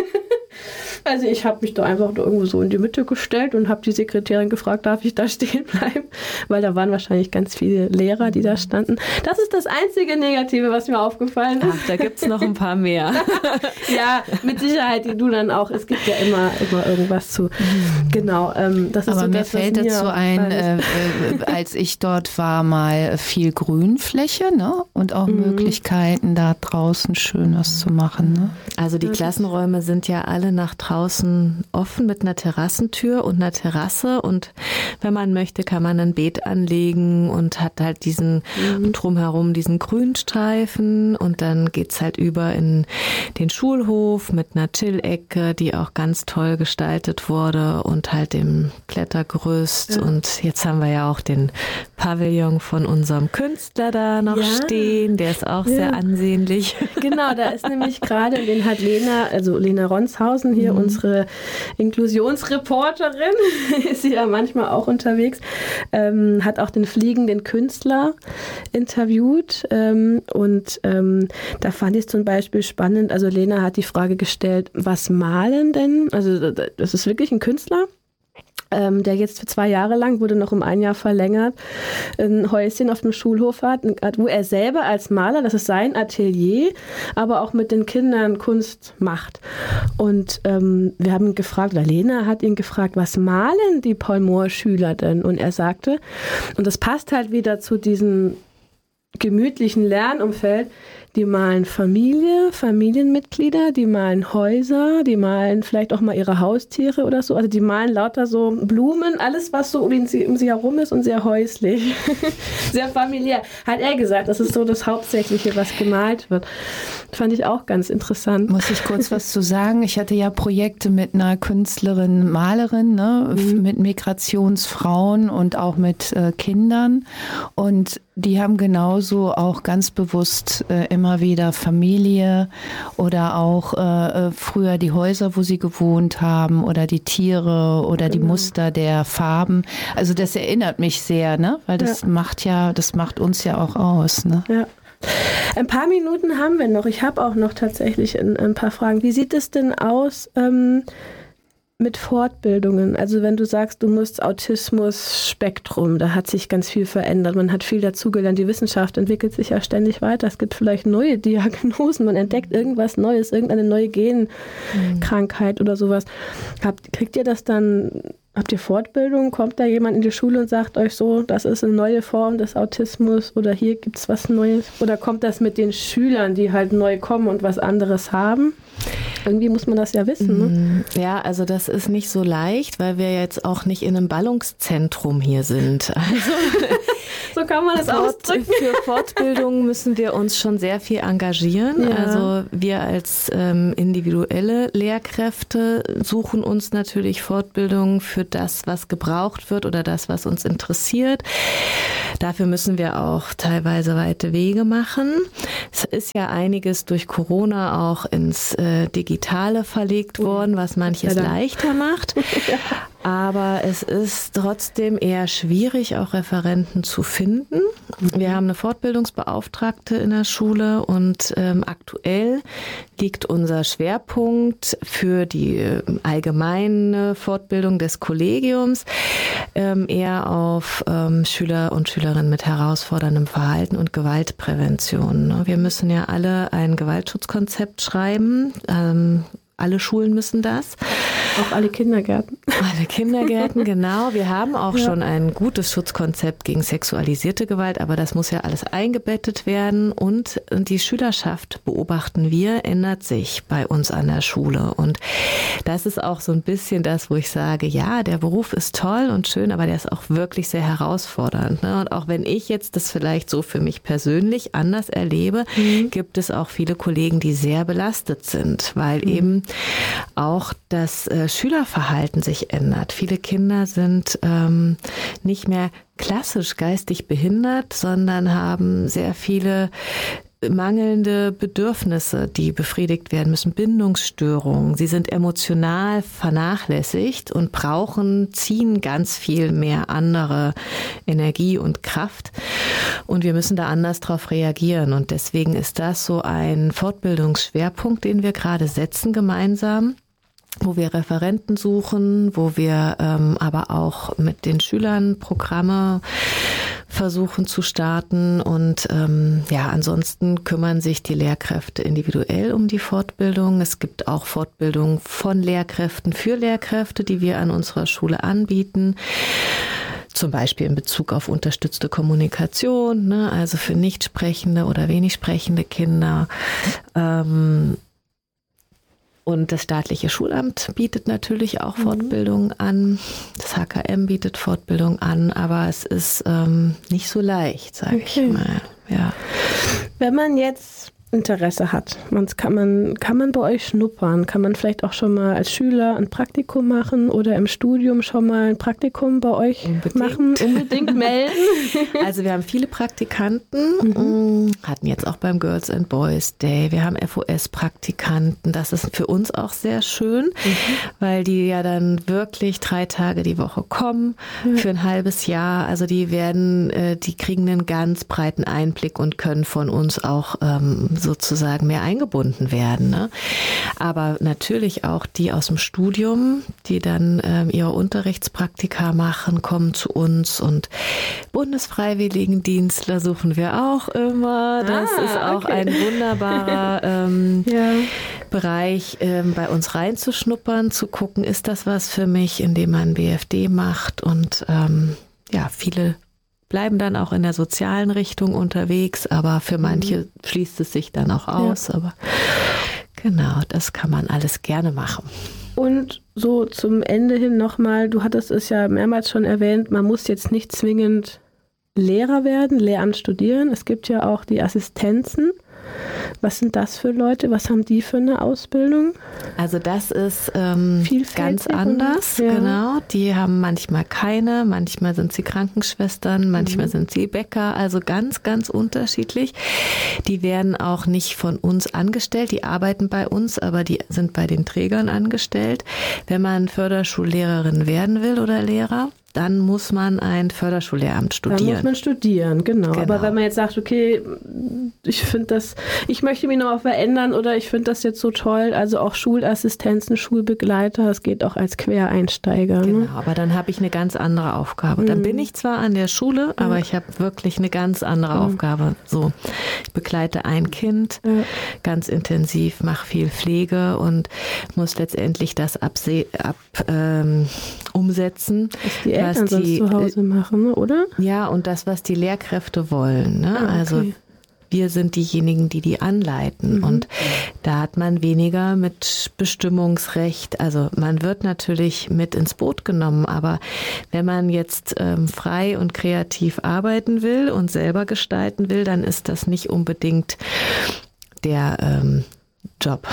Also ich habe mich da einfach irgendwo so in die Mitte gestellt und habe die Sekretärin gefragt, darf ich da stehen bleiben? Weil da waren wahrscheinlich ganz viele Lehrer, die da standen. Das ist das einzige Negative, was mir aufgefallen ist. Ach, da gibt es noch ein paar mehr. Ja, mit Sicherheit, die du dann auch. Es gibt ja immer, immer irgendwas zu. Genau. Ähm, das ist Aber so mir das, fällt mir dazu ein, äh, äh, als ich dort war, mal viel Grünfläche, ne? Und auch mhm. Möglichkeiten, da draußen schön was zu machen. Ne? Also die Klassenräume sind ja alle nach draußen offen mit einer Terrassentür und einer Terrasse, und wenn man möchte, kann man ein Beet anlegen und hat halt diesen mhm. drumherum diesen Grünstreifen, und dann geht's halt über in den Schulhof mit einer Chill-Ecke, die auch ganz toll gestaltet wurde, und halt dem Klettergerüst. Ja. Und jetzt haben wir ja auch den Pavillon von unserem Künstler da noch ja. stehen, der ist auch ja. sehr ansehnlich. Genau, da ist nämlich gerade, den hat Lena, also Lena Ronshausen hier, mhm. unsere Inklusionsreporterin, ist sie ja manchmal auch unterwegs, ähm, hat auch den fliegenden Künstler interviewt, ähm, und ähm, da fand ich es zum Beispiel spannend, also Lena hat die Frage gestellt, was malen denn? Also das ist wirklich ein Künstler, ähm, der jetzt für zwei Jahre lang, wurde noch um ein Jahr verlängert, ein Häuschen auf dem Schulhof hat, wo er selber als Maler, das ist sein Atelier, aber auch mit den Kindern Kunst macht. Und ähm, wir haben ihn gefragt, oder Lena hat ihn gefragt, was malen die Paul-Mohr-Schüler denn? Und er sagte, und das passt halt wieder zu diesem gemütlichen Lernumfeld, die malen Familie, Familienmitglieder, die malen Häuser, die malen vielleicht auch mal ihre Haustiere oder so. Also die malen lauter so Blumen, alles was so um sie, um sie herum ist und sehr häuslich, sehr familiär. Hat er gesagt, das ist so das Hauptsächliche, was gemalt wird. Fand ich auch ganz interessant. Muss ich kurz was zu sagen? Ich hatte ja Projekte mit einer Künstlerin, Malerin, ne, mhm. mit Migrationsfrauen und auch mit äh, Kindern. Und die haben genauso auch ganz bewusst äh, immer wieder Familie oder auch äh, früher die Häuser, wo sie gewohnt haben oder die Tiere oder genau. die Muster der Farben. Also das erinnert mich sehr, ne? Weil das ja. macht ja, das macht uns ja auch aus, ne? Ja. Ein paar Minuten haben wir noch. Ich habe auch noch tatsächlich ein, ein paar Fragen. Wie sieht es denn aus ähm, mit Fortbildungen? Also wenn du sagst, du musst Autismus-Spektrum, da hat sich ganz viel verändert. Man hat viel dazugelernt. Die Wissenschaft entwickelt sich ja ständig weiter. Es gibt vielleicht neue Diagnosen. Man entdeckt irgendwas Neues, irgendeine neue Genkrankheit mhm. oder sowas. Habt, kriegt ihr das dann... Habt ihr Fortbildung? Kommt da jemand in die Schule und sagt euch so, das ist eine neue Form des Autismus oder hier gibt es was Neues? Oder kommt das mit den Schülern, die halt neu kommen und was anderes haben? Irgendwie muss man das ja wissen. Ne? Ja, also das ist nicht so leicht, weil wir jetzt auch nicht in einem Ballungszentrum hier sind. Also so kann man das ausdrücken. Für Fortbildung müssen wir uns schon sehr viel engagieren. Ja. Also wir als ähm, individuelle Lehrkräfte suchen uns natürlich Fortbildung für das, was gebraucht wird oder das, was uns interessiert. Dafür müssen wir auch teilweise weite Wege machen. Es ist ja einiges durch Corona auch ins äh, Digitale verlegt worden, was manches leichter macht. Aber es ist trotzdem eher schwierig, auch Referenten zu finden. Wir haben eine Fortbildungsbeauftragte in der Schule und ähm, aktuell liegt unser Schwerpunkt für die äh, allgemeine Fortbildung des Kollegiums ähm, eher auf ähm, Schüler und Schülerinnen mit herausforderndem Verhalten und Gewaltprävention. Wir müssen ja alle ein Gewaltschutzkonzept schreiben. Ähm, Alle Schulen müssen das. Auch alle Kindergärten. Alle Kindergärten, genau. Wir haben auch ja. schon ein gutes Schutzkonzept gegen sexualisierte Gewalt, aber das muss ja alles eingebettet werden. Und die Schülerschaft, beobachten wir, ändert sich bei uns an der Schule. Und das ist auch so ein bisschen das, wo ich sage, ja, der Beruf ist toll und schön, aber der ist auch wirklich sehr herausfordernd. Und auch wenn ich jetzt das vielleicht so für mich persönlich anders erlebe, mhm. gibt es auch viele Kollegen, die sehr belastet sind, weil mhm. eben auch das äh, Schülerverhalten sich ändert. Viele Kinder sind ähm, nicht mehr klassisch geistig behindert, sondern haben sehr viele mangelnde Bedürfnisse, die befriedigt werden müssen, Bindungsstörungen. Sie sind emotional vernachlässigt und brauchen, ziehen ganz viel mehr andere Energie und Kraft. Und wir müssen da anders drauf reagieren. Und deswegen ist das so ein Fortbildungsschwerpunkt, den wir gerade setzen gemeinsam, wo wir Referenten suchen, wo wir ähm, aber auch mit den Schülern Programme versuchen zu starten. Und ähm, ja, ansonsten kümmern sich die Lehrkräfte individuell um die Fortbildung. Es gibt auch Fortbildung von Lehrkräften für Lehrkräfte, die wir an unserer Schule anbieten. Zum Beispiel in Bezug auf unterstützte Kommunikation, ne, also für nicht sprechende oder wenig sprechende Kinder. Ähm, Und das staatliche Schulamt bietet natürlich auch Fortbildung an. Das H K M bietet Fortbildung an, aber es ist ähm, nicht so leicht, sage okay. ich mal. Ja. Wenn man jetzt Interesse hat, kann man, kann man bei euch schnuppern? Kann man vielleicht auch schon mal als Schüler ein Praktikum machen oder im Studium schon mal ein Praktikum bei euch Unbedingt. machen? Unbedingt melden. Also wir haben viele Praktikanten, mhm. hatten jetzt auch beim Girls and Boys Day. Wir haben F O S-Praktikanten. Das ist für uns auch sehr schön, mhm. weil die ja dann wirklich drei Tage die Woche kommen mhm. für ein halbes Jahr. Also die werden, die kriegen einen ganz breiten Einblick und können von uns auch ähm, sozusagen mehr eingebunden werden. Ne? Aber natürlich auch die aus dem Studium, die dann ähm, ihre Unterrichtspraktika machen, kommen zu uns, und Bundesfreiwilligendienstler suchen wir auch immer. Das ah, ist auch okay. ein wunderbarer ähm, ja. Bereich, ähm, bei uns reinzuschnuppern, zu gucken, ist das was für mich, indem man B F D macht, und ähm, ja, viele bleiben dann auch in der sozialen Richtung unterwegs, aber für manche mhm. schließt es sich dann auch aus. Ja. Aber genau, das kann man alles gerne machen. Und so zum Ende hin nochmal, du hattest es ja mehrmals schon erwähnt, man muss jetzt nicht zwingend Lehrer werden, Lehramt studieren. Es gibt ja auch die Assistenzen. Was sind das für Leute? Was haben die für eine Ausbildung? Also das ist ähm, ganz anders, ja. Genau. Die haben manchmal keine, manchmal sind sie Krankenschwestern, manchmal mhm. sind sie Bäcker, also ganz, ganz unterschiedlich. Die werden auch nicht von uns angestellt, die arbeiten bei uns, aber die sind bei den Trägern angestellt. Wenn man Förderschullehrerin werden will oder Lehrer, dann muss man ein Förderschullehramt studieren. Dann muss man studieren, genau. genau. Aber wenn man jetzt sagt, okay, ich finde das, ich möchte mich noch mal verändern oder ich finde das jetzt so toll, also auch Schulassistenzen, Schulbegleiter, das geht auch als Quereinsteiger. Genau, ne? aber dann habe ich eine ganz andere Aufgabe. Mhm. Dann bin ich zwar an der Schule, aber ja. ich habe wirklich eine ganz andere mhm. Aufgabe. So, ich begleite ein Kind ja. ganz intensiv, mache viel Pflege und muss letztendlich das abse- ab, ähm, umsetzen. Ist die Eltern sonst die, zu Hause machen, oder? Ja, und das, was die Lehrkräfte wollen. Ne? Ah, okay. Also wir sind diejenigen, die die anleiten. Mhm. Und da hat man weniger mit Bestimmungsrecht. Also man wird natürlich mit ins Boot genommen. Aber wenn man jetzt ähm, frei und kreativ arbeiten will und selber gestalten will, dann ist das nicht unbedingt der ähm, Job.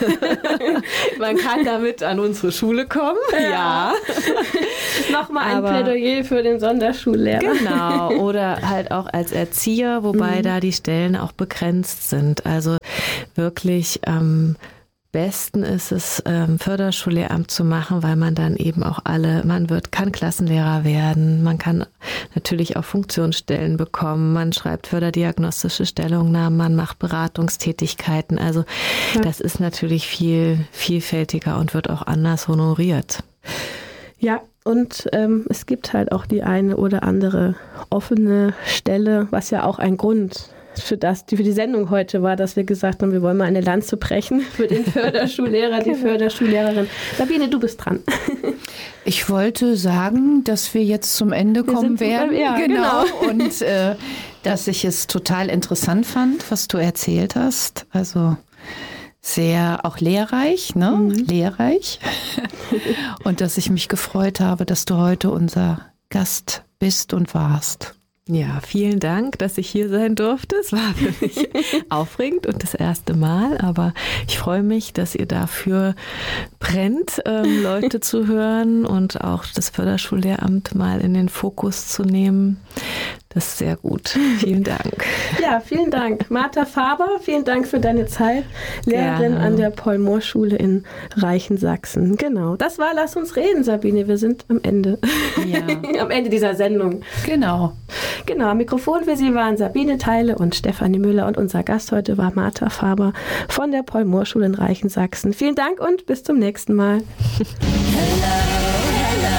Man kann damit an unsere Schule kommen. Ja. ja. Nochmal ein Aber, Plädoyer für den Sonderschullehrer. Genau. Oder halt auch als Erzieher, wobei mhm. da die Stellen auch begrenzt sind. Also wirklich am besten ist es, ähm, Förderschullehramt zu machen, weil man dann eben auch alle, man wird, kann Klassenlehrer werden, man kann natürlich auch Funktionsstellen bekommen, man schreibt förderdiagnostische Stellungnahmen, man macht Beratungstätigkeiten. Also ja. das ist natürlich viel vielfältiger und wird auch anders honoriert. Ja, und ähm, es gibt halt auch die eine oder andere offene Stelle, was ja auch ein Grund für das, für die Sendung heute war, dass wir gesagt haben, wir wollen mal eine Lanze brechen für den Förderschullehrer, die Förderschullehrerin. Sabine, du bist dran. Ich wollte sagen, dass wir jetzt zum Ende wir kommen werden. Ja, genau. genau. Und äh, dass ich es total interessant fand, was du erzählt hast. Also sehr auch lehrreich, ne? Mhm. Lehrreich. Und dass ich mich gefreut habe, dass du heute unser Gast bist und warst. Ja, vielen Dank, dass ich hier sein durfte. Es war für mich aufregend und das erste Mal, aber ich freue mich, dass ihr dafür brennt, ähm, Leute zu hören und auch das Förderschullehramt mal in den Fokus zu nehmen. Das ist sehr gut. Vielen Dank. Ja, vielen Dank. Martha Faber, vielen Dank für deine Zeit. Lehrerin Gerne. An der Paul-Mohr-Schule in Reichensaxen. Genau. Das war Lass uns reden, Sabine. Wir sind am Ende. Ja. Am Ende dieser Sendung. Genau. Genau. Am Mikrofon für Sie waren Sabine Theile und Stefanie Müller und unser Gast heute war Martha Faber von der Paul-Mohr-Schule in Reichensaxen. Vielen Dank und bis zum nächsten Mal. Hello, hello.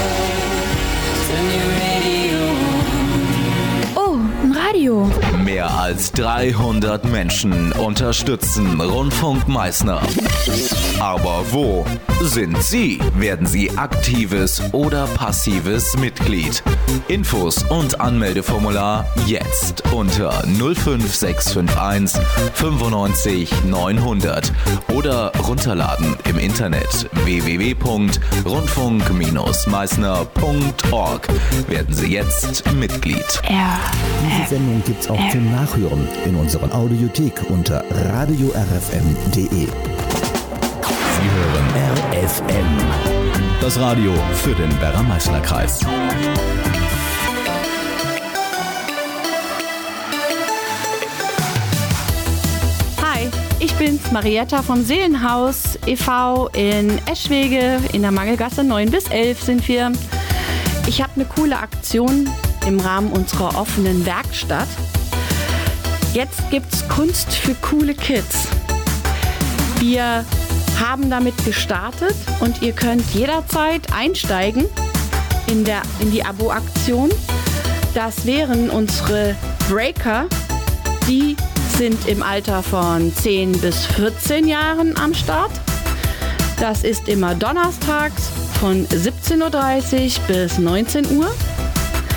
Radio. Mehr als dreihundert Menschen unterstützen Rundfunk Meißner. Aber wo sind Sie? Werden Sie aktives oder passives Mitglied? Infos und Anmeldeformular jetzt unter null fünf sechs fünf eins fünfundneunzig neunhundert oder runterladen im Internet w w w punkt rundfunk meißner punkt org. Werden Sie jetzt Mitglied. Ja. Diese Sendung gibt's auch zum Nachhören in unserer Audiothek unter radio r f m punkt d e. Sie hören R F M, das Radio für den Werra-Meißner-Kreis. Hi, ich bin's, Marietta vom Seelenhaus e V in Eschwege. In der Mangelgasse neun bis elf sind wir. Ich habe eine coole Aktion im Rahmen unserer offenen Werkstatt. Jetzt gibt's Kunst für coole Kids. Wir haben damit gestartet und ihr könnt jederzeit einsteigen in, der, in die Abo-Aktion. Das wären unsere Breaker. Die sind im Alter von zehn bis vierzehn Jahren am Start. Das ist immer donnerstags von siebzehn Uhr dreißig bis neunzehn Uhr.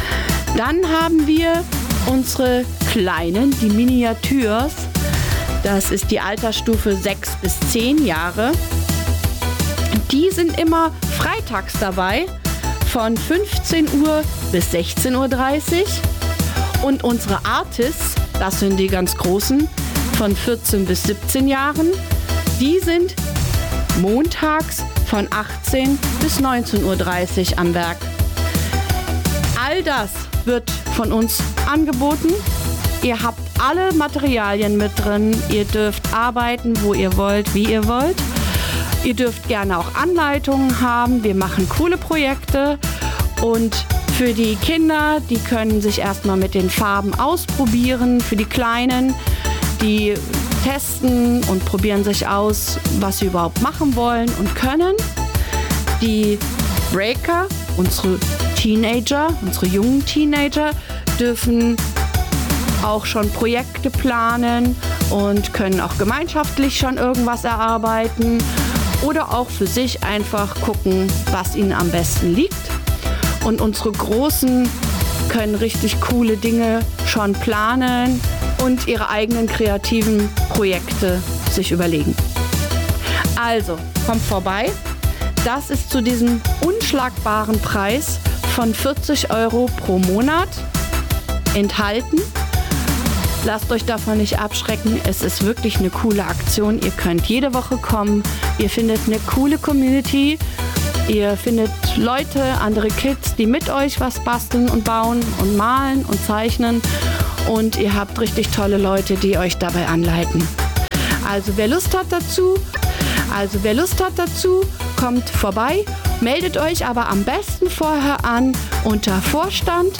Dann haben wir unsere Kleinen, die Miniatures. Das ist die Altersstufe sechs bis zehn Jahre. Die sind immer freitags dabei von fünfzehn Uhr bis sechzehn Uhr dreißig. Und unsere Artists, das sind die ganz Großen, von vierzehn bis siebzehn Jahren, die sind montags von achtzehn bis neunzehn Uhr dreißig am Werk. All das wird von uns angeboten. Ihr habt alle Materialien mit drin. Ihr dürft arbeiten, wo ihr wollt, wie ihr wollt. Ihr dürft gerne auch Anleitungen haben. Wir machen coole Projekte. Und für die Kinder, die können sich erstmal mit den Farben ausprobieren. Für die Kleinen, die testen und probieren sich aus, was sie überhaupt machen wollen und können. Die Breaker, unsere Teenager, unsere jungen Teenager, dürfen auch schon Projekte planen und können auch gemeinschaftlich schon irgendwas erarbeiten oder auch für sich einfach gucken, was ihnen am besten liegt. Und unsere Großen können richtig coole Dinge schon planen und ihre eigenen kreativen Projekte sich überlegen. Also, kommt vorbei. Das ist zu diesem unschlagbaren Preis von vierzig Euro pro Monat enthalten. Lasst euch davon nicht abschrecken. Es ist wirklich eine coole Aktion. Ihr könnt jede Woche kommen. Ihr findet eine coole Community. Ihr findet Leute, andere Kids, die mit euch was basteln und bauen und malen und zeichnen. Und ihr habt richtig tolle Leute, die euch dabei anleiten. Also wer Lust hat dazu, also wer Lust hat dazu, kommt vorbei. Meldet euch aber am besten vorher an unter vorstand